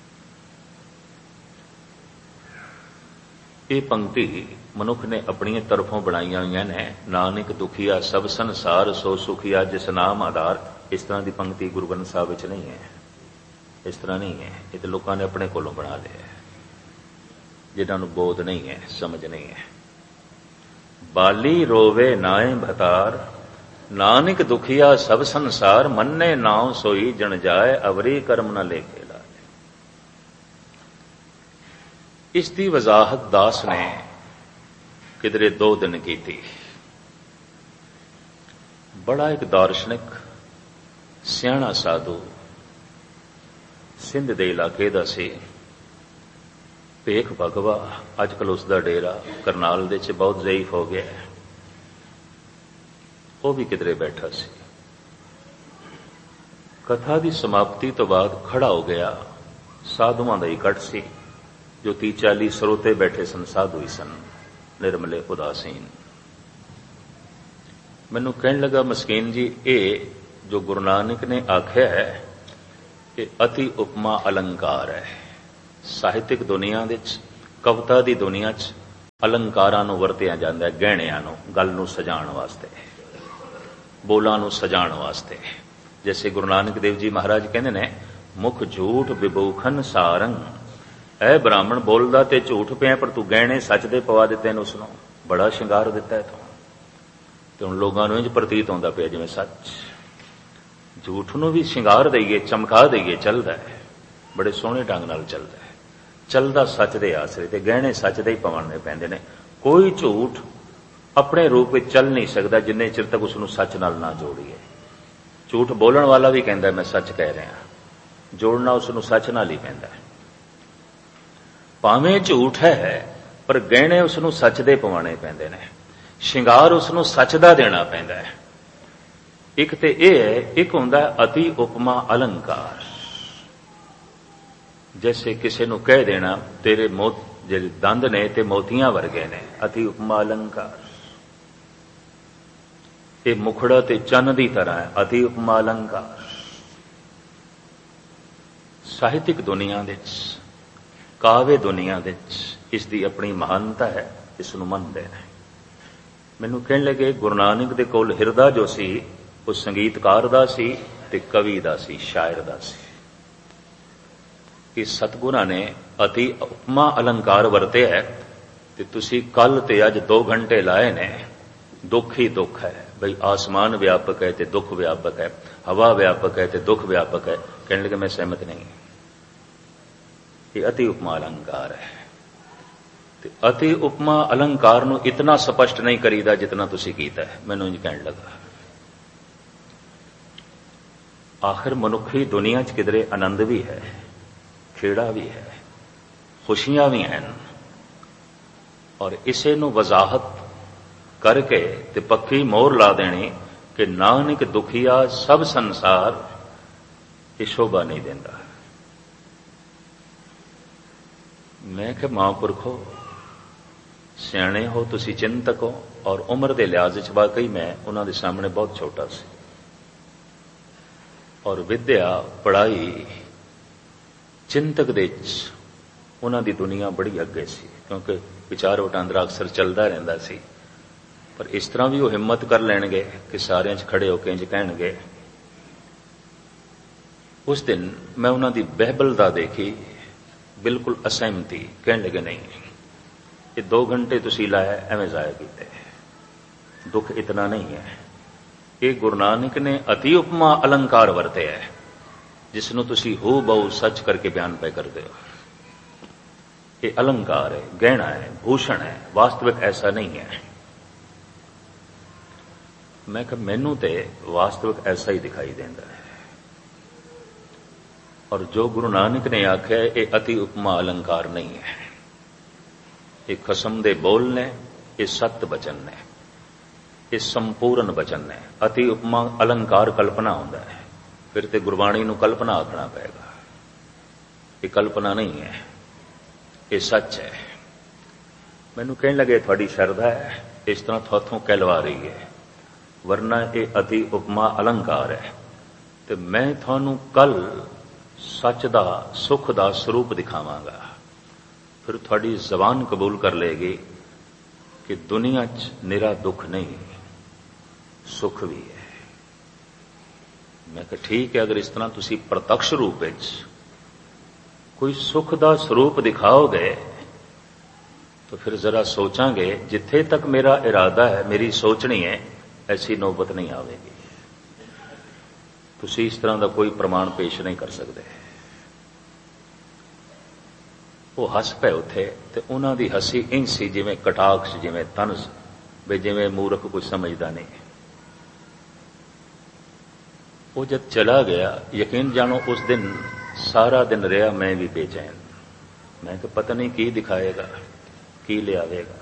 ये पंक्ति मनुख ने अपनी तरफों बनाई हुई ने। नानक दुखिया सब संसार, सो सुखिया जिस नाम आधार। इस तरह की पंक्ति गुरु ग्रंथ साहब विच नहीं है, इस तरह नहीं है। ये तो लोगों ने अपने कोलों बना लिया है, जिन्होंने बोध नहीं है, समझ नहीं है। बाली रोवे नाए भतार, नानक दुखिया सब संसार, मन्ने नाव सोई जन जाए, अवरी कर्म न लेखे लाए। इसकी वजाहत दास ने किधरे दो दिन की थी। बड़ा एक दार्शनिक सियाणा साधु सिंध दे इलाके दा सी, भेख भगवा। अजकल उसका डेरा करनाल दे च बहुत ज़ईफ हो गया है। वो भी किधरे बैठा सी। कथा की समाप्ति तो बाद खड़ा हो गया। साधुआं दा इकट्ठ सी, जो ती चाली सरोते बैठे सन, साधु ही सन, निर्मले उदासीन। ਮੈਨੂੰ ਕਹਿਣ ਲੱਗਾ ਮਸਕੀਨ ਜੀ, ਇਹ ਜੋ ਗੁਰੂ ਨਾਨਕ ਨੇ ਆਖਿਆ ਹੈ ਇਹ ਅਤੀ ਉਪਮਾ ਅਲੰਕਾਰ ਹੈ। ਸਾਹਿਤਿਕ ਦੁਨੀਆ ਵਿੱਚ, ਕਵਿਤਾ ਦੀ ਦੁਨੀਆ 'ਚ ਅਲੰਕਾਰਾਂ ਨੂੰ ਵਰਤਿਆ ਜਾਂਦਾ ਹੈ, ਗਹਿਣਿਆਂ ਨੂੰ, ਗੱਲ ਨੂੰ ਸਜਾਉਣ ਵਾਸਤੇ, ਬੋਲਾਂ ਨੂੰ ਸਜਾਉਣ ਵਾਸਤੇ। ਜੈਸੇ ਗੁਰੂ ਨਾਨਕ ਦੇਵ ਜੀ ਮਹਾਰਾਜ ਕਹਿੰਦੇ ਨੇ, ਮੁਖ ਝੂਠ ਵਿਭੂਖਨ ਸਾਰੰਗ, ਐ ਬ੍ਰਾਹਮਣ ਬੋਲਦਾ ਤੇ ਝੂਠ ਪਿਆ, ਪਰ ਤੂੰ ਗਹਿਣੇ ਸੱਚ ਦੇ ਪਵਾ ਦਿੱਤੇ ਨੇ, ਉਸਨੂੰ ਬੜਾ ਸ਼ਿੰਗਾਰ ਦਿੱਤਾ ਹੈ ਤੂੰ। ਤੇ ਹੁਣ ਲੋਕਾਂ ਨੂੰ ਇੰਝ ਪ੍ਰਤੀਤ ਹੁੰਦਾ ਪਿਆ ਜਿਵੇਂ ਸੱਚ, ਝੂਠ ਨੂੰ ਵੀ ਸ਼ਿੰਗਾਰ ਦਈਏ, ਚਮਕਾ ਦਈਏ, ਚੱਲਦਾ ਹੈ, ਬੜੇ ਸੋਹਣੇ ਢੰਗ ਨਾਲ ਚੱਲਦਾ ਹੈ, ਚੱਲਦਾ ਸੱਚ ਦੇ ਆਸਰੇ, ਤੇ ਗਹਿਣੇ ਸੱਚ ਦੇ ਹੀ ਪਵਾਉਣੇ ਪੈਂਦੇ ਨੇ। ਕੋਈ ਝੂਠ ਆਪਣੇ ਰੂਪ ਵਿੱਚ ਚੱਲ ਨਹੀਂ ਸਕਦਾ ਜਿੰਨੇ ਚਿਰ ਤੱਕ ਉਸਨੂੰ ਸੱਚ ਨਾਲ ਨਾ ਜੋੜੀਏ। ਝੂਠ ਬੋਲਣ ਵਾਲਾ ਵੀ ਕਹਿੰਦਾ ਮੈਂ ਸੱਚ ਕਹਿ ਰਿਹਾ, ਜੋੜਨਾ ਉਸਨੂੰ ਸੱਚ ਨਾਲ ਹੀ ਪੈਂਦਾ ਹੈ। ਭਾਵੇਂ ਝੂਠ ਹੈ ਪਰ ਗਹਿਣੇ ਉਸਨੂੰ ਸੱਚ ਦੇ ਪਵਾਉਣੇ ਪੈਂਦੇ ਨੇ, ਸ਼ਿੰਗਾਰ ਉਸਨੂੰ ਸੱਚ ਦਾ ਦੇਣਾ ਪੈਂਦਾ ਹੈ। ਇੱਕ ਤੇ ਇਹ ਹੈ, ਇੱਕ ਹੁੰਦਾ ਅਤੀ ਉਪਮਾ ਅਲੰਕਾਰ। ਜੈਸੇ ਕਿਸੇ ਨੂੰ ਕਹਿ ਦੇਣਾ ਤੇਰੇ ਮੋਤ ਜਿਹੜੇ ਦੰਦ ਨੇ ਤੇ ਮੋਤੀਆਂ ਵਰਗੇ ਨੇ, ਅਤੀ ਉਪਮਾ ਅਲੰਕਾਰ। ਇਹ ਮੁਖੜਾ ਤੇ ਚੰਨ ਦੀ ਤਰ੍ਹਾਂ ਹੈ, ਅਤੀ ਉਪਮਾ ਅਲੰਕਾਰ। ਸਾਹਿਤਿਕ ਦੁਨੀਆ ਵਿੱਚ, ਕਾਵਿ ਦੁਨੀਆ ਵਿੱਚ ਇਸ ਦੀ ਆਪਣੀ ਮਹਾਨਤਾ ਹੈ, ਇਸ ਨੂੰ ਮੰਨਦੇ ਨੇ। ਮੈਨੂੰ ਕਹਿਣ ਲੱਗੇ ਗੁਰੂ ਨਾਨਕ ਦੇ ਕੋਲ ਹਿਰਦਾ ਜੋ ਸੀ ਉਹ ਸੰਗੀਤਕਾਰ ਦਾ ਸੀ ਤੇ ਕਵੀ ਦਾ ਸੀ, ਸ਼ਾਇਰ ਦਾ ਸੀ। ਕਿ ਸਤਿਗੁਰਾਂ ਨੇ ਅਤੀ ਉਪਮਾ ਅਲੰਕਾਰ ਵਰਤਿਆ ਹੈ ਤੇ ਤੁਸੀਂ ਕੱਲ ਤੇ ਅੱਜ ਦੋ ਘੰਟੇ ਲਾਏ ਨੇ। ਦੁੱਖ ਹੀ ਦੁੱਖ ਹੈ ਬਈ, ਆਸਮਾਨ ਵਿਆਪਕ ਹੈ ਤੇ ਦੁੱਖ ਵਿਆਪਕ ਹੈ, ਹਵਾ ਵਿਆਪਕ ਹੈ ਤੇ ਦੁੱਖ ਵਿਆਪਕ ਹੈ। ਕਹਿਣ ਲੱਗੇ ਮੈਂ ਸਹਿਮਤ ਨਹੀਂ, ਇਹ ਅਤੀ ਉਪਮਾ ਅਲੰਕਾਰ ਹੈ। ਤੇ ਅਤੀ ਉਪਮਾ ਅਲੰਕਾਰ ਨੂੰ ਇਤਨਾ ਸਪਸ਼ਟ ਨਹੀਂ ਕਰੀਦਾ ਜਿਤਨਾ ਤੁਸੀਂ ਕੀਤਾ ਹੈ। ਮੈਨੂੰ ਇੰਝ ਕਹਿਣ ਲੱਗਾ, ਆਖਿਰ ਮਨੁੱਖੀ ਦੁਨੀਆ 'ਚ ਕਿਧਰੇ ਆਨੰਦ ਵੀ ਹੈ, ਖੇੜਾ ਵੀ ਹੈ, ਖੁਸ਼ੀਆਂ ਵੀ ਹਨ, ਔਰ ਇਸੇ ਨੂੰ ਵਜ਼ਾਹਤ ਕਰਕੇ ਤੇ ਪੱਕੀ ਮੋਹਰ ਲਾ ਦੇਣੀ ਕਿ ਨਾਨਕ ਦੁਖੀਆ ਸਭ ਸੰਸਾਰ, ਇਹ ਸ਼ੋਭਾ ਨਹੀਂ ਦਿੰਦਾ। ਮੈਂ ਕਿਹਾ ਮਹਾਂਪੁਰਖੋ ਸਿਆਣੇ ਹੋ ਤੁਸੀਂ, ਚਿੰਤਕ ਹੋ, ਔਰ ਉਮਰ ਦੇ ਲਿਹਾਜ਼ ਵਿੱਚ ਵਾਕਈ ਮੈਂ ਉਹਨਾਂ ਦੇ ਸਾਹਮਣੇ ਬਹੁਤ ਛੋਟਾ ਸੀ, ਔਰ ਵਿਦਿਆ ਪੜ੍ਹਾਈ ਚਿੰਤਕ ਦੇ ਵਿੱਚ ਉਹਨਾਂ ਦੀ ਦੁਨੀਆ ਬੜੀ ਅੱਗੇ ਸੀ, ਕਿਉਂਕਿ ਵਿਚਾਰ ਵਟਾਂਦਰਾ ਅਕਸਰ ਚੱਲਦਾ ਰਹਿੰਦਾ ਸੀ। ਪਰ ਇਸ ਤਰ੍ਹਾਂ ਵੀ ਉਹ ਹਿੰਮਤ ਕਰ ਲੈਣਗੇ ਕਿ ਸਾਰਿਆਂ 'ਚ ਖੜੇ ਹੋ ਕੇ ਇੰਝ ਕਹਿਣਗੇ। ਉਸ ਦਿਨ ਮੈਂ ਉਹਨਾਂ ਦੀ ਬਹਿਬਲਤਾ ਦੇਖੀ, ਬਿਲਕੁਲ ਅਸਹਿਮਤੀ। ਕਹਿਣ ਲੱਗੇ ਨਹੀਂ, ਇਹ ਦੋ ਘੰਟੇ ਤੁਸੀਂ ਲਾਇਆ ਐਵੇਂ ਜ਼ਾਇਆ ਕੀਤੇ, ਦੁੱਖ ਇਤਨਾ ਨਹੀਂ ਹੈ। ਇਹ ਗੁਰੂ ਨਾਨਕ ਨੇ ਅਤੀ ਉਪਮਾ ਅਲੰਕਾਰ ਵਰਤਿਆ ਹੈ, ਜਿਸ ਨੂੰ ਤੁਸੀਂ ਹੂ ਬਹੁ ਸੱਚ ਕਰਕੇ ਬਿਆਨ ਪੈ ਕਰਦੇ ਹੋ। ਇਹ ਅਲੰਕਾਰ ਹੈ, ਗਹਿਣਾ ਹੈ, ਭੂਸ਼ਣ ਹੈ, ਵਾਸਤਵਿਕ ਐਸਾ ਨਹੀਂ ਹੈ। ਮੈਂ ਕਿਹਾ ਮੈਨੂੰ ਤੇ ਵਾਸਤਵਿਕ ਐਸਾ ਹੀ ਦਿਖਾਈ ਦਿੰਦਾ ਹੈ, ਔਰ ਜੋ ਗੁਰੂ ਨਾਨਕ ਨੇ ਆਖਿਆ ਇਹ ਅਤੀ ਉਪਮਾ ਅਲੰਕਾਰ ਨਹੀਂ ਹੈ। ਇਹ ਖਸਮ ਦੇ ਬੋਲ ਨੇ, ਇਹ ਸਤ ਬਚਨ ਨੇ, ਇਹ ਸੰਪੂਰਨ ਬਚਨ ਨੇ। ਅਤੀ ਉਪਮਾ ਅਲੰਕਾਰ ਕਲਪਨਾ ਹੁੰਦਾ ਹੈ, ਫਿਰ ਤੇ ਗੁਰਬਾਣੀ ਨੂੰ ਕਲਪਨਾ ਆਖਣਾ ਪਏਗਾ। ਇਹ ਕਲਪਨਾ ਨਹੀਂ ਹੈ, ਇਹ ਸੱਚ ਹੈ। ਮੈਨੂੰ ਕਹਿਣ ਲੱਗੇ ਤੁਹਾਡੀ ਸ਼ਰਧਾ ਹੈ, ਇਸ ਤਰ੍ਹਾਂ ਤੁਹਾਥੋਂ ਕਹਿਲਵਾ ਰਹੀ ਹੈ, ਵਰਨਾ ਇਹ ਅਤੀ ਉਪਮਾ ਅਲੰਕਾਰ ਹੈ। ਤੇ ਮੈਂ ਤੁਹਾਨੂੰ ਕੱਲ ਸੱਚ ਦਾ, ਸੁੱਖ ਦਾ ਸਰੂਪ ਦਿਖਾਵਾਂਗਾ, ਫਿਰ ਤੁਹਾਡੀ ਜ਼ਬਾਨ ਕਬੂਲ ਕਰ ਲਏਗੀ ਕਿ ਦੁਨੀਆ 'ਚ ਨਿਰਾ ਦੁੱਖ ਨਹੀਂ, ਸੁੱਖ ਵੀ ਹੈ। ਮੈਂ ਕਿਹਾ ਠੀਕ ਹੈ, ਅਗਰ ਇਸ ਤਰ੍ਹਾਂ ਤੁਸੀਂ ਪ੍ਰਤੱਖ ਰੂਪ ਵਿੱਚ ਕੋਈ ਸੁੱਖ ਦਾ ਸਰੂਪ ਦਿਖਾਓਗੇ ਤਾਂ ਫਿਰ ਜ਼ਰਾ ਸੋਚਾਂਗੇ। ਜਿੱਥੇ ਤੱਕ ਮੇਰਾ ਇਰਾਦਾ ਹੈ, ਮੇਰੀ ਸੋਚਣੀ ਹੈ, ਐਸੀ ਨੌਬਤ ਨਹੀਂ ਆਵੇਗੀ। ਤੁਸੀਂ ਇਸ ਤਰ੍ਹਾਂ ਦਾ ਕੋਈ ਪ੍ਰਮਾਣ ਪੇਸ਼ ਨਹੀਂ ਕਰ ਸਕਦੇ। ਉਹ ਹੱਸ ਪਏ ਉੱਥੇ, ਤੇ ਉਹਨਾਂ ਦੀ ਹੱਸੀ ਇੰਝ ਸੀ ਜਿਵੇਂ ਕਟਾਕਸ਼, ਜਿਵੇਂ ਤਨਸ, ਵੀ ਜਿਵੇਂ ਮੂਰਖ ਕੁਝ ਸਮਝਦਾ ਨਹੀਂ। ਉਹ ਜਦ ਚਲਾ ਗਿਆ, ਯਕੀਨ ਜਾਣੋ ਉਸ ਦਿਨ ਸਾਰਾ ਦਿਨ ਰਿਹਾ ਮੈਂ ਵੀ ਬੇਚੈਨ। ਮੈਂ ਕਿ ਪਤਾ ਨਹੀਂ ਕੀ ਦਿਖਾਏਗਾ, ਕੀ ਲਿਆਵੇਗਾ।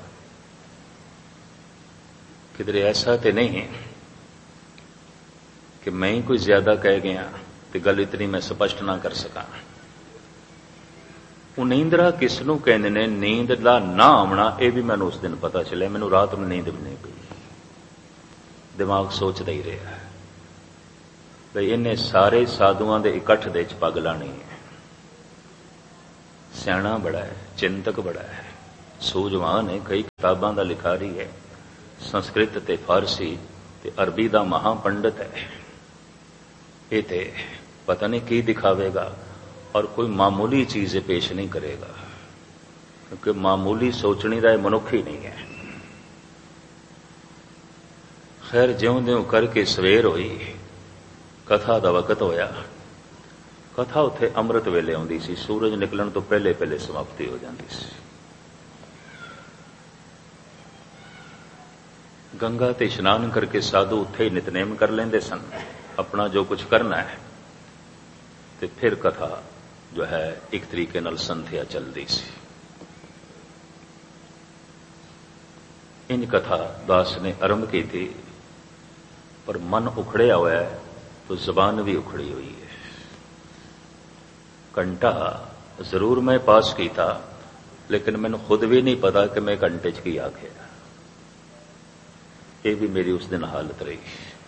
ਕਿਧਰੇ ਐਸਾ ਤੇ ਨਹੀਂ ਹੈ ਕਿ ਮੈਂ ਹੀ ਕੋਈ ਜ਼ਿਆਦਾ ਕਹਿ ਗਿਆ ਤੇ ਗੱਲ ਇਤਨੀ ਮੈਂ ਸਪਸ਼ਟ ਨਾ ਕਰ ਸਕਾਂ। ਉਹ ਨੀਂਦਰਾ ਕਿਸ ਨੂੰ ਕਹਿੰਦੇ ਨੇ, ਨੀਂਦ ਦਾ ਨਾ ਆਉਣਾ, ਇਹ ਵੀ ਮੈਨੂੰ ਉਸ ਦਿਨ ਪਤਾ ਚੱਲਿਆ। ਮੈਨੂੰ ਰਾਤ ਨੂੰ ਨੀਂਦ ਵੀ ਨਹੀਂ ਪਈ। ਦਿਮਾਗ ਸੋਚਦਾ ਹੀ ਰਿਹਾ ਬਈ ਇਹਨੇ ਸਾਰੇ ਸਾਧੂਆਂ ਦੇ ਇਕੱਠ ਦੇ ਵਿੱਚ ਪੱਗ ਲਾਣੀ ਹੈ। ਸਿਆਣਾ ਬੜਾ ਹੈ, ਚਿੰਤਕ ਬੜਾ ਹੈ, ਸੂਝਵਾਨ ਹੈ, ਕਈ ਕਿਤਾਬਾਂ ਦਾ ਲਿਖਾਰੀ ਹੈ, ਸੰਸਕ੍ਰਿਤ ਤੇ ਫਾਰਸੀ ਤੇ ਅਰਬੀ ਦਾ ਮਹਾ ਪੰਡਤ ਹੈ। ਇਹ ਤੇ ਪਤਾ ਨਹੀਂ ਕੀ ਦਿਖਾਵੇਗਾ ਔਰ ਕੋਈ ਮਾਮੂਲੀ ਚੀਜ਼ ਪੇਸ਼ ਨਹੀਂ ਕਰੇਗਾ, ਕਿਉਂਕਿ ਮਾਮੂਲੀ ਸੋਚਣੀ ਦਾ ਇਹ ਮਨੁੱਖ ਹੀ ਨਹੀਂ ਹੈ। ਖੈਰ, ਜਿਉਂ-ਜਿਉਂ ਕਰਕੇ ਸਵੇਰ ਹੋਈ, ਕਥਾ ਦਾ ਵਕਤ ਹੋਇਆ। ਕਥਾ ਉੱਥੇ ਅੰਮ੍ਰਿਤ ਵੇਲੇ ਆਉਂਦੀ ਸੀ, ਸੂਰਜ ਨਿਕਲਣ ਤੋਂ ਪਹਿਲੇ ਪਹਿਲੇ ਸਮਾਪਤੀ ਹੋ ਜਾਂਦੀ ਸੀ। ਗੰਗਾ ਤੇ ਇਸ਼ਨਾਨ ਕਰਕੇ ਸਾਧੂ ਉੱਥੇ ਹੀ ਨਿਤਨੇਮ ਕਰ ਲੈਂਦੇ ਸਨ, ਆਪਣਾ ਜੋ ਕੁਝ ਕਰਨਾ ਹੈ, ਤੇ ਫਿਰ ਕਥਾ ਜੋ ਹੈ ਇੱਕ ਤਰੀਕੇ ਨਾਲ ਸੰਥਿਆ ਚੱਲਦੀ ਸੀ। ਇੰਜ ਕਥਾ ਦਾਸ ਨੇ ਆਰੰਭ ਕੀਤੀ, ਪਰ ਮਨ ਉਖੜਿਆ ਹੋਇਆ ਹੈ तो ਜ਼ਬਾਨ ਵੀ ਉਖੜੀ ਹੋਈ ਹੈ। ਘੰਟਾ ਜ਼ਰੂਰ ਮੈਂ ਪਾਸ ਕੀਤਾ, ਲੇਕਿਨ ਮੈਨੂੰ ਖੁਦ ਵੀ ਨਹੀਂ ਪਤਾ ਕਿ ਮੈਂ ਘੰਟੇ 'ਚ ਕੀ ਆਖਿਆ। ਇਹ ਵੀ ਮੇਰੀ ਉਸ ਦਿਨ ਹਾਲਤ ਰਹੀ।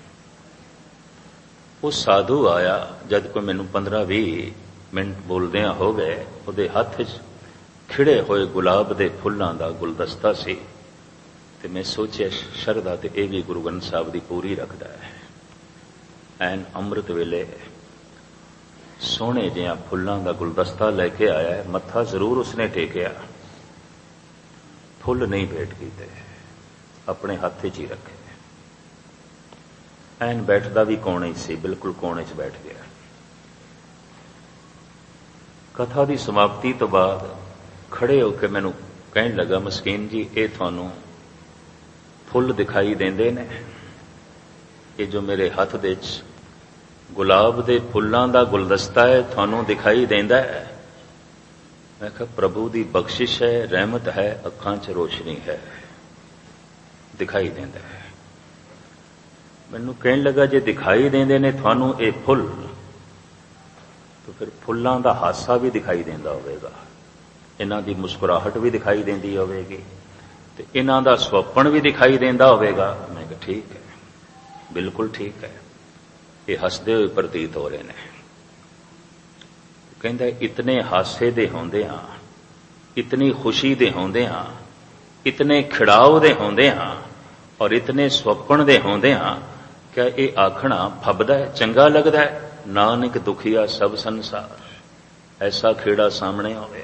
ਉਹ ਸਾਧੂ ਆਇਆ, ਜਦ ਕੋਈ ਮੈਨੂੰ ਪੰਦਰਾਂ ਵੀਹ ਮਿੰਟ ਬੋਲਦਿਆਂ ਹੋ ਗਏ, ਉਹਦੇ ਹੱਥ 'ਚ ਖਿੜੇ ਹੋਏ ਗੁਲਾਬ ਦੇ ਫੁੱਲਾਂ ਦਾ ਗੁਲਦਸਤਾ ਸੀ, ਤੇ ਮੈਂ ਸੋਚਿਆ ਸ਼ਰਧਾ ਤੇ ਇਹ ਵੀ ਗੁਰੂ ਗ੍ਰੰਥ ਸਾਹਿਬ ਦੀ ਪੂਰੀ ਰੱਖਦਾ ਹੈ। ਐਨ ਅੰਮ੍ਰਿਤ ਵੇਲੇ ਸੋਹਣੇ ਜਿਹਾ ਫੁੱਲਾਂ ਦਾ ਗੁਲਦਸਤਾ ਲੈ ਕੇ ਆਇਆ ਹੈ। ਮੱਥਾ ਜ਼ਰੂਰ ਉਸਨੇ ਟੇਕਿਆ, ਫੁੱਲ ਨਹੀਂ ਭੇਟ ਕੀਤੇ, ਆਪਣੇ ਹੱਥ 'ਚ ਹੀ ਰੱਖੇ। ਐਨ ਬੈਠਦਾ ਵੀ ਕੋਣੇ 'ਚ ਸੀ, ਬਿਲਕੁਲ ਕੋਣੇ 'ਚ ਬੈਠ ਗਿਆ। ਕਥਾ ਦੀ ਸਮਾਪਤੀ ਤੋਂ ਬਾਅਦ ਖੜੇ ਹੋ ਕੇ ਮੈਨੂੰ ਕਹਿਣ ਲੱਗਾ, ਮਸਕੀਨ ਜੀ, ਇਹ ਤੁਹਾਨੂੰ ਫੁੱਲ ਦਿਖਾਈ ਦਿੰਦੇ ਨੇ? ਇਹ ਜੋ ਮੇਰੇ ਹੱਥ ਦੇ ਵਿੱਚ ਗੁਲਾਬ ਦੇ ਫੁੱਲਾਂ ਦਾ ਗੁਲਦਸਤਾ ਹੈ, ਤੁਹਾਨੂੰ ਦਿਖਾਈ ਦਿੰਦਾ ਹੈ? ਮੈਂ ਕਿਹਾ, ਪ੍ਰਭੂ ਦੀ ਬਖਸ਼ਿਸ਼ ਹੈ, ਰਹਿਮਤ ਹੈ, ਅੱਖਾਂ 'ਚ ਰੋਸ਼ਨੀ ਹੈ, ਦਿਖਾਈ ਦਿੰਦਾ ਹੈ। ਮੈਨੂੰ ਕਹਿਣ ਲੱਗਾ, ਜੇ ਦਿਖਾਈ ਦਿੰਦੇ ਨੇ ਤੁਹਾਨੂੰ ਇਹ ਫੁੱਲ, ਤਾਂ ਫਿਰ ਫੁੱਲਾਂ ਦਾ ਹਾਸਾ ਵੀ ਦਿਖਾਈ ਦਿੰਦਾ ਹੋਵੇਗਾ, ਇਹਨਾਂ ਦੀ ਮੁਸਕਰਾਹਟ ਵੀ ਦਿਖਾਈ ਦਿੰਦੀ ਹੋਵੇਗੀ, ਤੇ ਇਹਨਾਂ ਦਾ ਸੁਪਨ ਵੀ ਦਿਖਾਈ ਦਿੰਦਾ ਹੋਵੇਗਾ। ਮੈਂ ਕਿਹਾ, ਠੀਕ ਹੈ, ਬਿਲਕੁਲ ਠੀਕ ਹੈ, ਇਹ ਹੱਸਦੇ ਹੋਏ ਪ੍ਰਤੀਤ ਹੋ ਰਹੇ ਨੇ। ਕਹਿੰਦਾ, ਇਤਨੇ ਹਾਸੇ ਦੇ ਹੁੰਦਿਆਂ, ਇਤਨੀ ਖੁਸ਼ੀ ਦੇ ਹੁੰਦਿਆਂ, ਇਤਨੇ ਖਿੜਾਓ ਦੇ ਹੁੰਦਿਆਂ ਔਰ ਇਤਨੇ ਸੁਪਨ ਦੇ ਹੁੰਦਿਆਂ, ਕਿਆ ਇਹ ਆਖਣਾ ਫੱਬਦਾ ਹੈ, ਚੰਗਾ ਲੱਗਦਾ ਹੈ? ਨਾਨਕ ਦੁਖੀਆ ਸਭ ਸੰਸਾਰ, ਐਸਾ ਖੇੜਾ ਸਾਹਮਣੇ ਹੋਵੇ,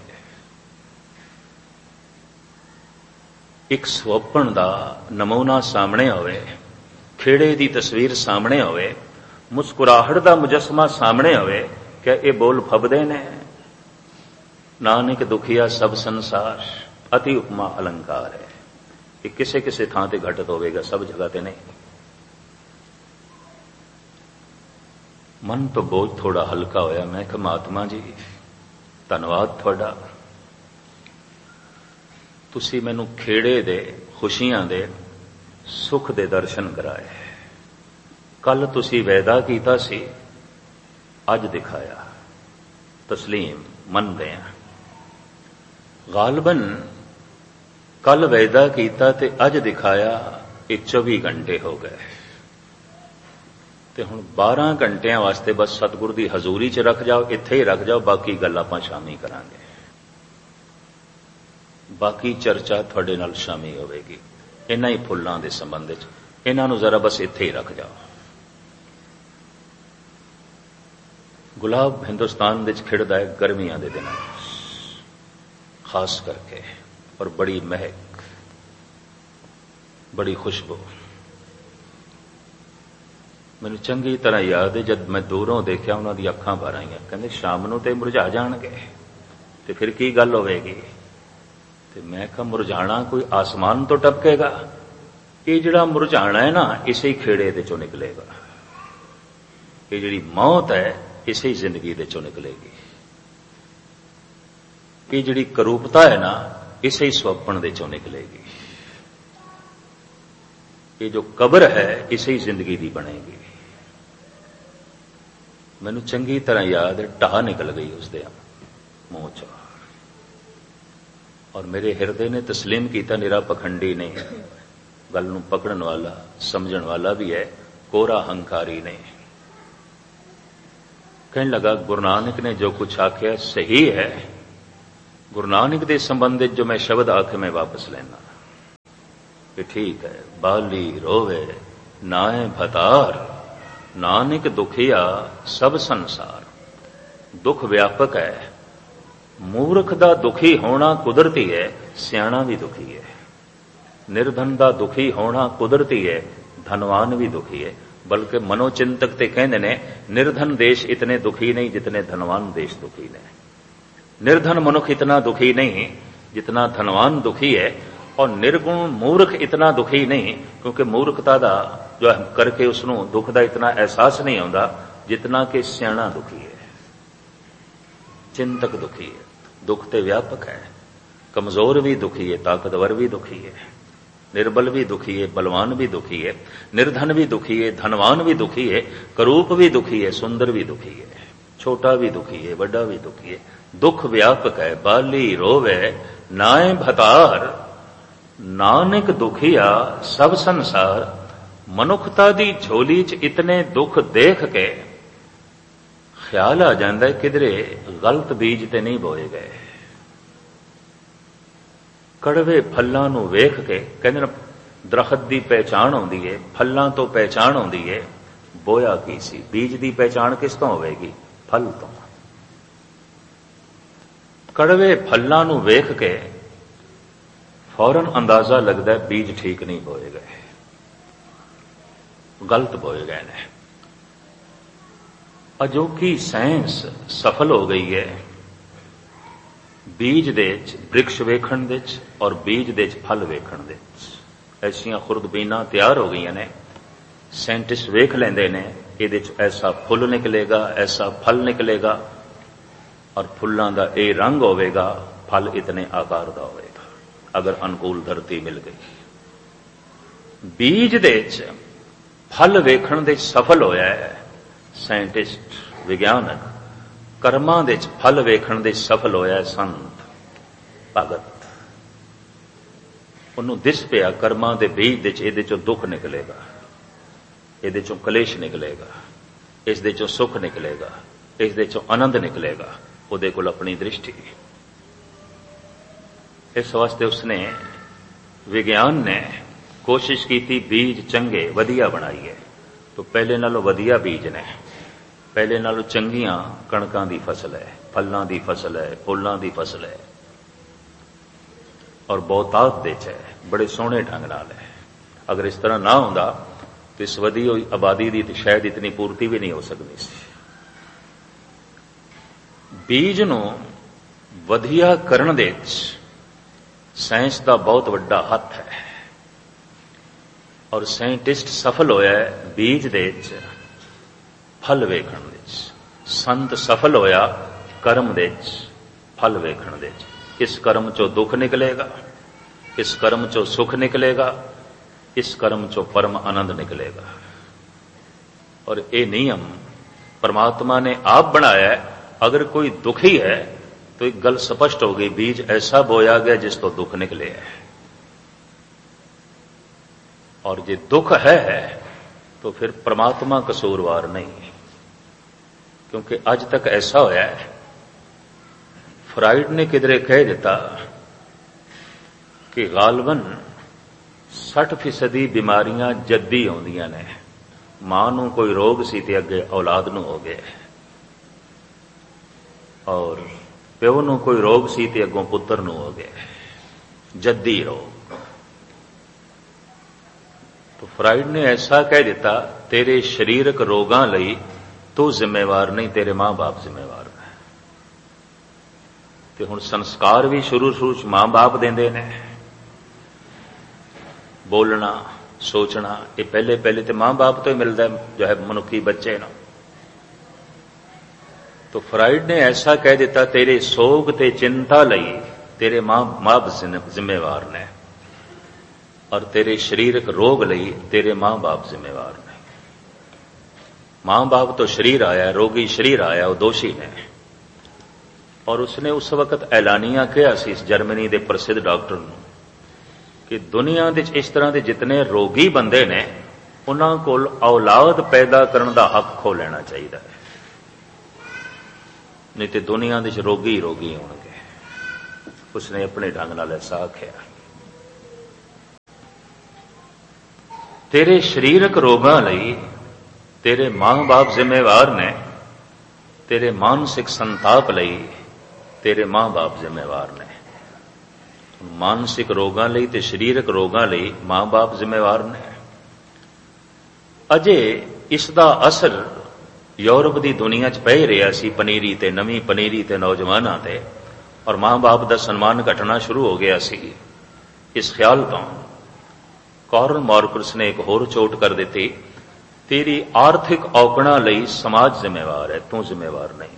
ਇੱਕ ਸੁਪਨ ਦਾ ਨਮੂਨਾ ਸਾਹਮਣੇ ਹੋਵੇ, ਖੇੜੇ ਦੀ ਤਸਵੀਰ ਸਾਹਮਣੇ ਹੋਵੇ, ਮੁਸਕਰਾਹਟ ਦਾ ਮੁਜਸਮਾ ਸਾਹਮਣੇ ਹੋਵੇ, ਕਿ ਇਹ ਬੋਲ ਫੱਬਦੇ ਨੇ? ਨਾਨਕ ਦੁਖੀਆ ਸਭ ਸੰਸਾਰ, ਅਤੀ ਉਪਮਾ ਅਲੰਕਾਰ ਹੈ। ਇਹ ਕਿਸੇ ਕਿਸੇ ਥਾਂ ਤੇ ਘਟਤ ਹੋਵੇਗਾ, ਸਭ ਜਗ੍ਹਾ ਤੇ ਨਹੀਂ। ਮਨ ਤੋਂ ਬੋਝ ਥੋੜਾ ਹਲਕਾ ਹੋਇਆ। ਮੈਂ ਕਿਹਾ, ਮਹਾਤਮਾ ਜੀ, ਧੰਨਵਾਦ ਤੁਹਾਡਾ, ਤੁਸੀਂ ਮੈਨੂੰ ਖੇੜੇ ਦੇ, ਖੁਸ਼ੀਆਂ ਦੇ, ਸੁਖ ਦੇ ਦਰਸ਼ਨ ਕਰਾਏ। ਕੱਲ ਤੁਸੀਂ ਵਾਅਦਾ ਕੀਤਾ ਸੀ, ਅੱਜ ਦਿਖਾਇਆ। ਤਸਲੀਮ ਮੰਨਦੇ ਹਾਂ। ਗਾਲਬਨ ਕੱਲ ਵਾਅਦਾ ਕੀਤਾ ਤੇ ਅੱਜ ਦਿਖਾਇਆ, ਇਹ ਚੌਵੀ ਘੰਟੇ ਹੋ ਗਏ, ਤੇ ਹੁਣ ਬਾਰਾਂ ਘੰਟਿਆਂ ਵਾਸਤੇ ਬਸ ਸਤਿਗੁਰ ਦੀ ਹਜ਼ੂਰੀ 'ਚ ਰੱਖ ਜਾਓ, ਇੱਥੇ ਹੀ ਰੱਖ ਜਾਓ, ਬਾਕੀ ਗੱਲ ਆਪਾਂ ਸ਼ਾਮੀ ਕਰਾਂਗੇ। ਬਾਕੀ ਚਰਚਾ ਤੁਹਾਡੇ ਨਾਲ ਸ਼ਾਮੀ ਹੋਵੇਗੀ, ਇਹਨਾਂ ਹੀ ਫੁੱਲਾਂ ਦੇ ਸੰਬੰਧ ਵਿੱਚ। ਇਹਨਾਂ ਨੂੰ ਜ਼ਰਾ ਬਸ ਇੱਥੇ ਹੀ ਰੱਖ ਜਾਓ। ਗੁਲਾਬ ਹਿੰਦੁਸਤਾਨ ਵਿੱਚ ਖਿੜਦਾ ਹੈ ਗਰਮੀਆਂ ਦੇ ਦਿਨਾਂ ਵਿੱਚ ਖਾਸ ਕਰਕੇ, ਔਰ ਬੜੀ ਮਹਿਕ, ਬੜੀ ਖੁਸ਼ਬੂ। ਮੈਨੂੰ ਚੰਗੀ ਤਰ੍ਹਾਂ ਯਾਦ ਹੈ, ਜਦ ਮੈਂ ਦੂਰੋਂ ਦੇਖਿਆ, ਉਹਨਾਂ ਦੀ ਅੱਖਾਂ ਭਰ ਆਈਆਂ। ਕਹਿੰਦੇ, ਸ਼ਾਮ ਨੂੰ ਤੇ ਮੁਰਝਾ ਜਾਣਗੇ, ਤੇ ਫਿਰ ਕੀ ਗੱਲ ਹੋਵੇਗੀ? ਤੇ ਮੈਂ ਕਿਹਾ, ਮੁਰਝਾਣਾ ਕੋਈ ਆਸਮਾਨ ਤੋਂ ਟਪਕੇਗਾ? ਇਹ ਜਿਹੜਾ ਮੁਰਝਾਣਾ ਹੈ ਨਾ, ਇਸੇ ਹੀ ਖੇੜੇ ਦੇ ਚੋਂ ਨਿਕਲੇਗਾ। ਇਹ ਜਿਹੜੀ ਮੌਤ ਹੈ, ਇਸੇ ਹੀ ਜ਼ਿੰਦਗੀ ਦੇ ਚੋਂ ਨਿਕਲੇਗੀ। ਇਹ ਜਿਹੜੀ ਕਰੂਪਤਾ ਹੈ ਨਾ, ਇਸੇ ਹੀ ਸੁਪਨ ਦੇ ਚੋਂ ਨਿਕਲੇਗੀ। ਇਹ ਜੋ ਕਬਰ ਹੈ, ਇਸੇ ਹੀ ਜ਼ਿੰਦਗੀ ਦੀ ਬਣੇਗੀ। ਮੈਨੂੰ ਚੰਗੀ ਤਰ੍ਹਾਂ ਯਾਦ ਹੈ, ਢਾਹ ਨਿਕਲ ਗਈ ਉਸਦੇ ਮੂੰਹ ਚੋਂ, ਔਰ ਮੇਰੇ ਹਿਰਦੇ ਨੇ ਤਸਲੀਮ ਕੀਤਾ, ਨਿਰਾ ਪਖੰਡੀ ਨਹੀਂ, गल नूं पकड़न वाला समझण वाला भी है, कोरा हंकारी ने। कहने लगा गुरु नानक ने जो कुछ आख्या सही है, गुरु नानक के संबंधित जो मैं शब्द आखे मैं वापस लेना कि ठीक है। बाली रोवे नाए भतार, नानक दुखिया सब संसार। दुख व्यापक है, मूर्ख दा दुखी होना कुदरती है, सियाणा भी दुखी है। निर्धन दा दुखी होना कुदरती है, धनवान भी दुखी है। बल्कि मनोचिंतक ते कहते ने निर्धन देश इतने दुखी नहीं जितने धनवान देश दुखी ने। निर्धन मनुख इतना दुखी नहीं जितना धनवान दुखी है, और निर्गुण मूर्ख इतना दुखी नहीं, क्योंकि मूर्खता दा जो करके उसनों दुख दा इतना एहसास नहीं होता जितना कि सियाणा दुखी है, चिंतक दुखी है। दुख ते व्यापक है, कमजोर भी दुखी है, ताकतवर भी दुखी है, निर्बल भी दुखी है, बलवान भी दुखी है, निर्धन भी दुखी है, धनवान भी दुखी है, करूप भी दुखी है, सुंदर भी दुखी है, छोटा भी दुखी है, बड़ा भी दुखी है। दुख व्यापक है। बाली रोवे नाए भतार, नानक दुखिया सब संसार। मनुखता दी झोली च इतने दुख देख के ख्याल आ जाता है किधरे गलत बीज ते नहीं बोए गए। कड़वे फलों नूं वेख के कहते दरखत की पहचान आउंदी है, फलों तो पहचान आउंदी है, बोया की सी। बीज की पहचान किस तो होवेगी? फल तो। कड़वे फलों नूं वेख के फौरन अंदाजा लगता है बीज ठीक नहीं बोए गए, गलत बोए गए ने। अजोकी साइंस सफल हो गई है बीज दे वृक्ष वेखण दे और बीज दे फल वेखण दे। ऐसियां खुर्दबीना तैयार हो गई ने, साइंटिस्ट वेख लेंदे ने इहदे च ऐसा फुल निकलेगा, ऐसा फल निकलेगा, और फुल्लां दा ये रंग होवेगा, फल इतने आकार दा होवेगा अगर अनुकूल धरती मिल गई। बीज दे च फल वेखण दे सफल होया है साइंटिस्ट विज्ञानक, कर्मां दे फल वेखण दे सफल होया है संत भगत। उन्होंने दिस पिया कर्मां दे बीज दे इहदे चों दुख निकलेगा, इहदे चों कलेश निकलेगा, इस दे चों सुख निकलेगा, इस दे चों आनंद निकलेगा। उहदे कोल अपनी दृष्टि। इस वास्ते उसने विज्ञान ने कोशिश की थी बीज चंगे वधिया बनाई है। तो पहले नालों वधिया बीज ने, पहले नालों चंगियां कणकां दी फसल है, फलों की फसल है, फुलों की फसल है, और बहुतात दे च है, बड़े सोहने ढंग नाल है। अगर इस तरह ना होंदा तो इस वधी हुई आबादी की तो शायद इतनी पूर्ति भी नहीं हो सकती सी। बीज नूं वधिया करन दे साइंस का बहुत वड्डा हथ है, और साइंटिस्ट सफल होया है बीज दे फल वेखण दे। संत सफल होया कर्म दे फल वेखण दे। इस कर्म चो दुख निकलेगा, इस कर्म चो सुख निकलेगा, इस कर्म चो परम आनंद निकलेगा। और ये नियम परमात्मा ने आप बनाया है। अगर कोई दुखी है तो एक गल स्पष्ट हो गई, बीज ऐसा बोया गया जिस तो दुख निकले है। और जे दुख है तो फिर परमात्मा कसूरवार नहीं, क्योंकि आज तक ऐसा होया है। फ्राइड ने किधरे कह दिता कि गालबन साठ फीसदी बीमारियां जद्दी आउंदियां ने। मां नूं कोई रोग सी ते अगे औलाद नूं हो गया, और प्यो नूं कोई रोग सी ते अगों पुत्र नूं हो गया, जद्दी रोग। तो फ्राइड ने ऐसा कह दिता, तेरे शरीरक रोगां लई तू जिम्मेवार नहीं, तेरे मां बाप जिम्मेवार है। ते हुण संस्कार भी शुरू शुरू च मां बाप देंदे ने। बोलना सोचना ये पहले पहले तो मां बाप तो ही मिलता है, जो है मनुखी बच्चे ना। तो फ्राइड ने ऐसा कह दिता, तेरे सोग ते चिंता लई तेरे मां बाप जिम्मेवार ने, और तेरे शरीरक रोग लई तेरे मां बाप जिम्मेवार ने। मां बाप तो शरीर आया, रोगी शरीर आया, वो दोषी ने। और उसने उस वक्त ऐलानिया कहा सी इस जर्मनी के प्रसिद्ध डॉक्टर नूं कि दुनिया दे इस तरह के जितने रोगी बंदे ने उन्हां कोल औलाद पैदा करने का हक खो लेना चाहिए, नहीं तो दुनिया दे रोगी रोगी होणगे। उसने अपने ढंग नाल ऐसा आख्या। तेरे शरीरक रोगां लई तेरे मां बाप जिम्मेवार ने, तेरे मानसिक संताप लई तेरे मां बाप जिम्मेवार ने। मानसिक रोगां लई ते शरीरक रोगां लई मां बाप जिम्मेवार ने। अजे इसका असर यूरोप की दुनिया च पै रहा सी, पनीरी ते नवी पनीरी ते नौजवानों ते, और मां बाप का सन्मान घटना शुरू हो गया सी। इस ख्याल तो कार्ल मार्क्स ने एक होर चोट कर दी, तेरी आर्थिक औकड़ा लई समाज जिम्मेवार है, तू जिम्मेवार नहीं।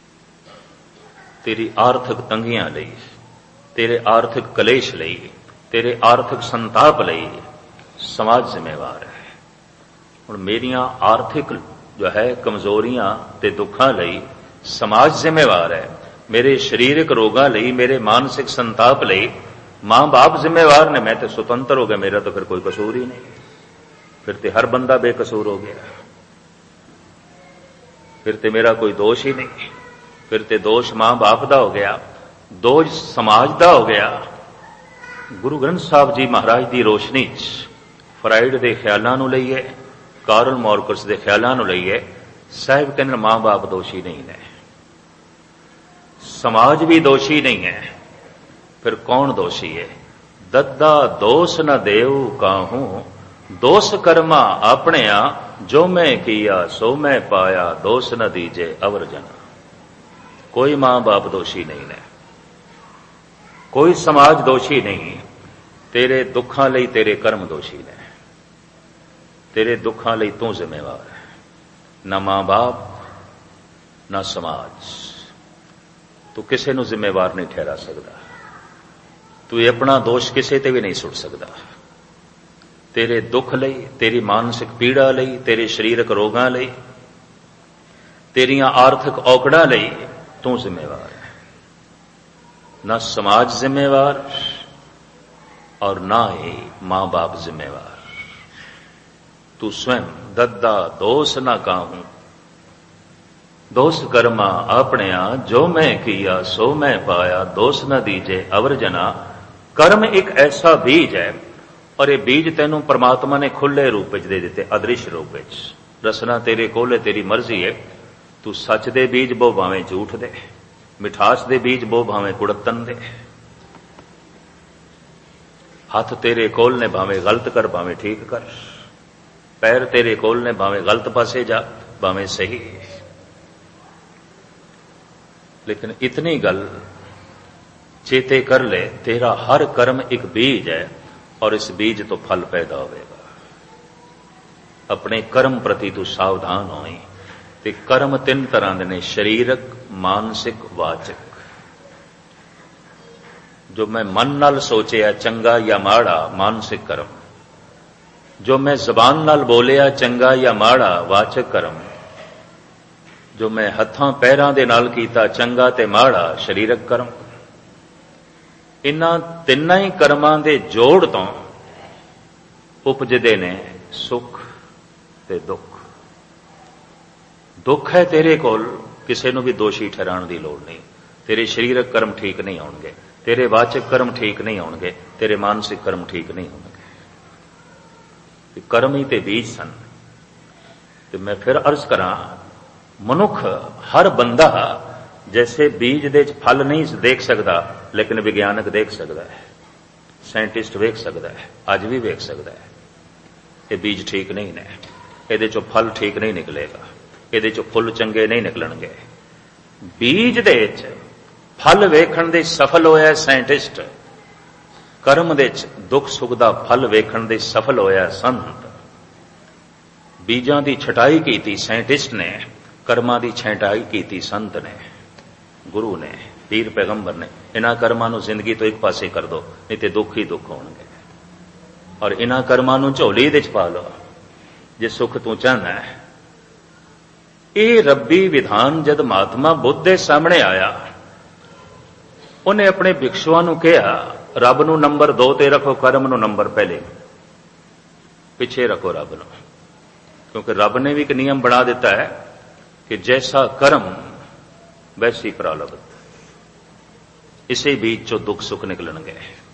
तेरी आर्थिक तंगियां लई, तेरे आर्थिक कलेश लई, तेरे आर्थिक संताप लई समाज जिम्मेवार है। हुण मेरियां आर्थिक जो है कमजोरियां ते दुखां लई समाज जिम्मेवार है, मेरे शरीरक रोगां लई, मेरे मानसिक संताप लई मां बाप जिम्मेवार ने। मैं तो स्वतंत्र हो गया, मेरा तो फिर कोई कसूर ही नहीं, फिर तो हर बंदा बेकसूर हो गया, फिर तो मेरा कोई दोष ही नहीं, फिर तो दोष मां बाप का हो गया, दोष समाज का हो गया। गुरु ग्रंथ साहब जी महाराज की रोशनी च फ्राइड के ख्यालों को लईए, कार्ल मार्क्स के ख्यालों को लईए, साहब कहते मां बाप दोषी नहीं है, समाज भी दोषी नहीं है, फिर कौन दोषी है? दद्दा दोष न देव काहू, दोष कर्मा अपने जो मैं किया सो मैं पाया, दोष न दीजे अवर जना। कोई मां बाप दोषी नहीं है, कोई समाज दोषी नहीं। तेरे दुखां लई तेरे कर्म दोषी ने, तेरे दुखां लई तू जिम्मेवार है, ना मां बाप ना समाज। तू किसी नूं जिम्मेवार नहीं ठहरा सकता, तू अपना दोष किसी ते भी नहीं सुट सकता। तेरे दुख लई, तेरी मानसिक पीड़ा लई, तेरे शरीरक रोगां लई, तेरियां आर्थिक औकड़ां लई तू जिम्मेवार है, ना समाज जिम्मेवार और ना ही मां बाप जिम्मेवार। तू स्वयं दद्दा दोष ना काहूं, दोष कर्मा अपने जो मैं किया सो मैं पाया, दोष न दीजे अवर जना। कर्म एक ऐसा बीज है, और ये बीज तेनों परमात्मा ने खुले रूप च दे दिते, अदृश्य रूप च। रसना तेरे कोल है, तेरी मर्जी है। तू सच दे बीज बो भावें झूठ दे, मिठास दे बीज बो भावें कुड़तन दे। हाथ तेरे कोल ने, भावें गलत कर भावें ठीक कर। पैर तेरे कोल ने, भावें गलत पासे जा भावें सही। लेकिन इतनी गल चेते कर ले, तेरा हर कर्म एक बीज है, और इस बीज तो फल पैदा होगा। अपने कर्म प्रति तू सावधान होई। ते कर्म तीन तरह के ने, शरीरक, मानसिक, वाचक। जो मैं मन नाल सोचिया चंगा या माड़ा, मानसिक कर्म। जो मैं जबान नाल बोलिया चंगा या माड़ा, वाचक कर्म। जो मैं हत्थां पैरां दे नाल कीता चंगा ते माड़ा, शरीरक कर्म। इन्हां तिन्नां ही कर्मां दे जोड़ तो उपजदे ने सुख ते दुख। दुख है तेरे कोल, किसी नूं भी दोषी ठहराने की लोड़ नहीं। तेरे शरीरक कर्म ठीक नहीं होणगे, तेरे वाचक कर्म ठीक नहीं होणगे, तेरे मानसिक कर्म ठीक नहीं होणगे। कर्म ही ते बीज सन। ते मैं फिर अर्ज करा, मनुख हर बंदा जैसे बीज दे फल नहीं देख सकता, लेकिन विज्ञानक देख सकता है, साइंटिस्ट वेख सकता है, अज भी वेख सकता है। ये बीज ठीक नहीं ने, ये चो फल ठीक नहीं निकलेगा, ये चो फुल चंगे नहीं निकलणगे। बीज दे फल वेखण दे सफल होया साइंटिस्ट, कर्म दे दुख सुख दा फल वेखण दे सफल होया संत। बीजां दी छटाई कीती साइंटिस्ट ने, कर्मां दी छटाई कीती संत ने, गुरु ने, पीर पैगंबर ने। इन्हां कर्मां नूं जिंदगी तो एक पासे कर दो, नहीं ते दुख ही दुख होणगे। और इन्हां कर्मां नूं झोली दे च पा लो जे सुख तू चाहना है। ये रब्बी विधान जद महात्मा बुद्ध दे सामने आया, उन्हें अपने भिक्षुआं नूं कहा ਰੱਬ ਨੂੰ ਨੰਬਰ ਦੋ ਤੇ ਰੱਖੋ, ਕਰਮ ਨੂੰ ਨੰਬਰ ਪਹਿਲੇ, ਪਿੱਛੇ ਰੱਖੋ ਰੱਬ ਨੂੰ। ਕਿਉਂਕਿ ਰੱਬ ਨੇ ਵੀ ਇੱਕ ਨਿਯਮ ਬਣਾ ਦਿੱਤਾ ਹੈ ਕਿ ਜੈਸਾ ਕਰਮ ਵੈਸੀ ਪ੍ਰਾਲਬਧ, ਇਸੇ ਬੀਚ ਚੋਂ ਦੁੱਖ ਸੁੱਖ ਨਿਕਲਣਗੇ।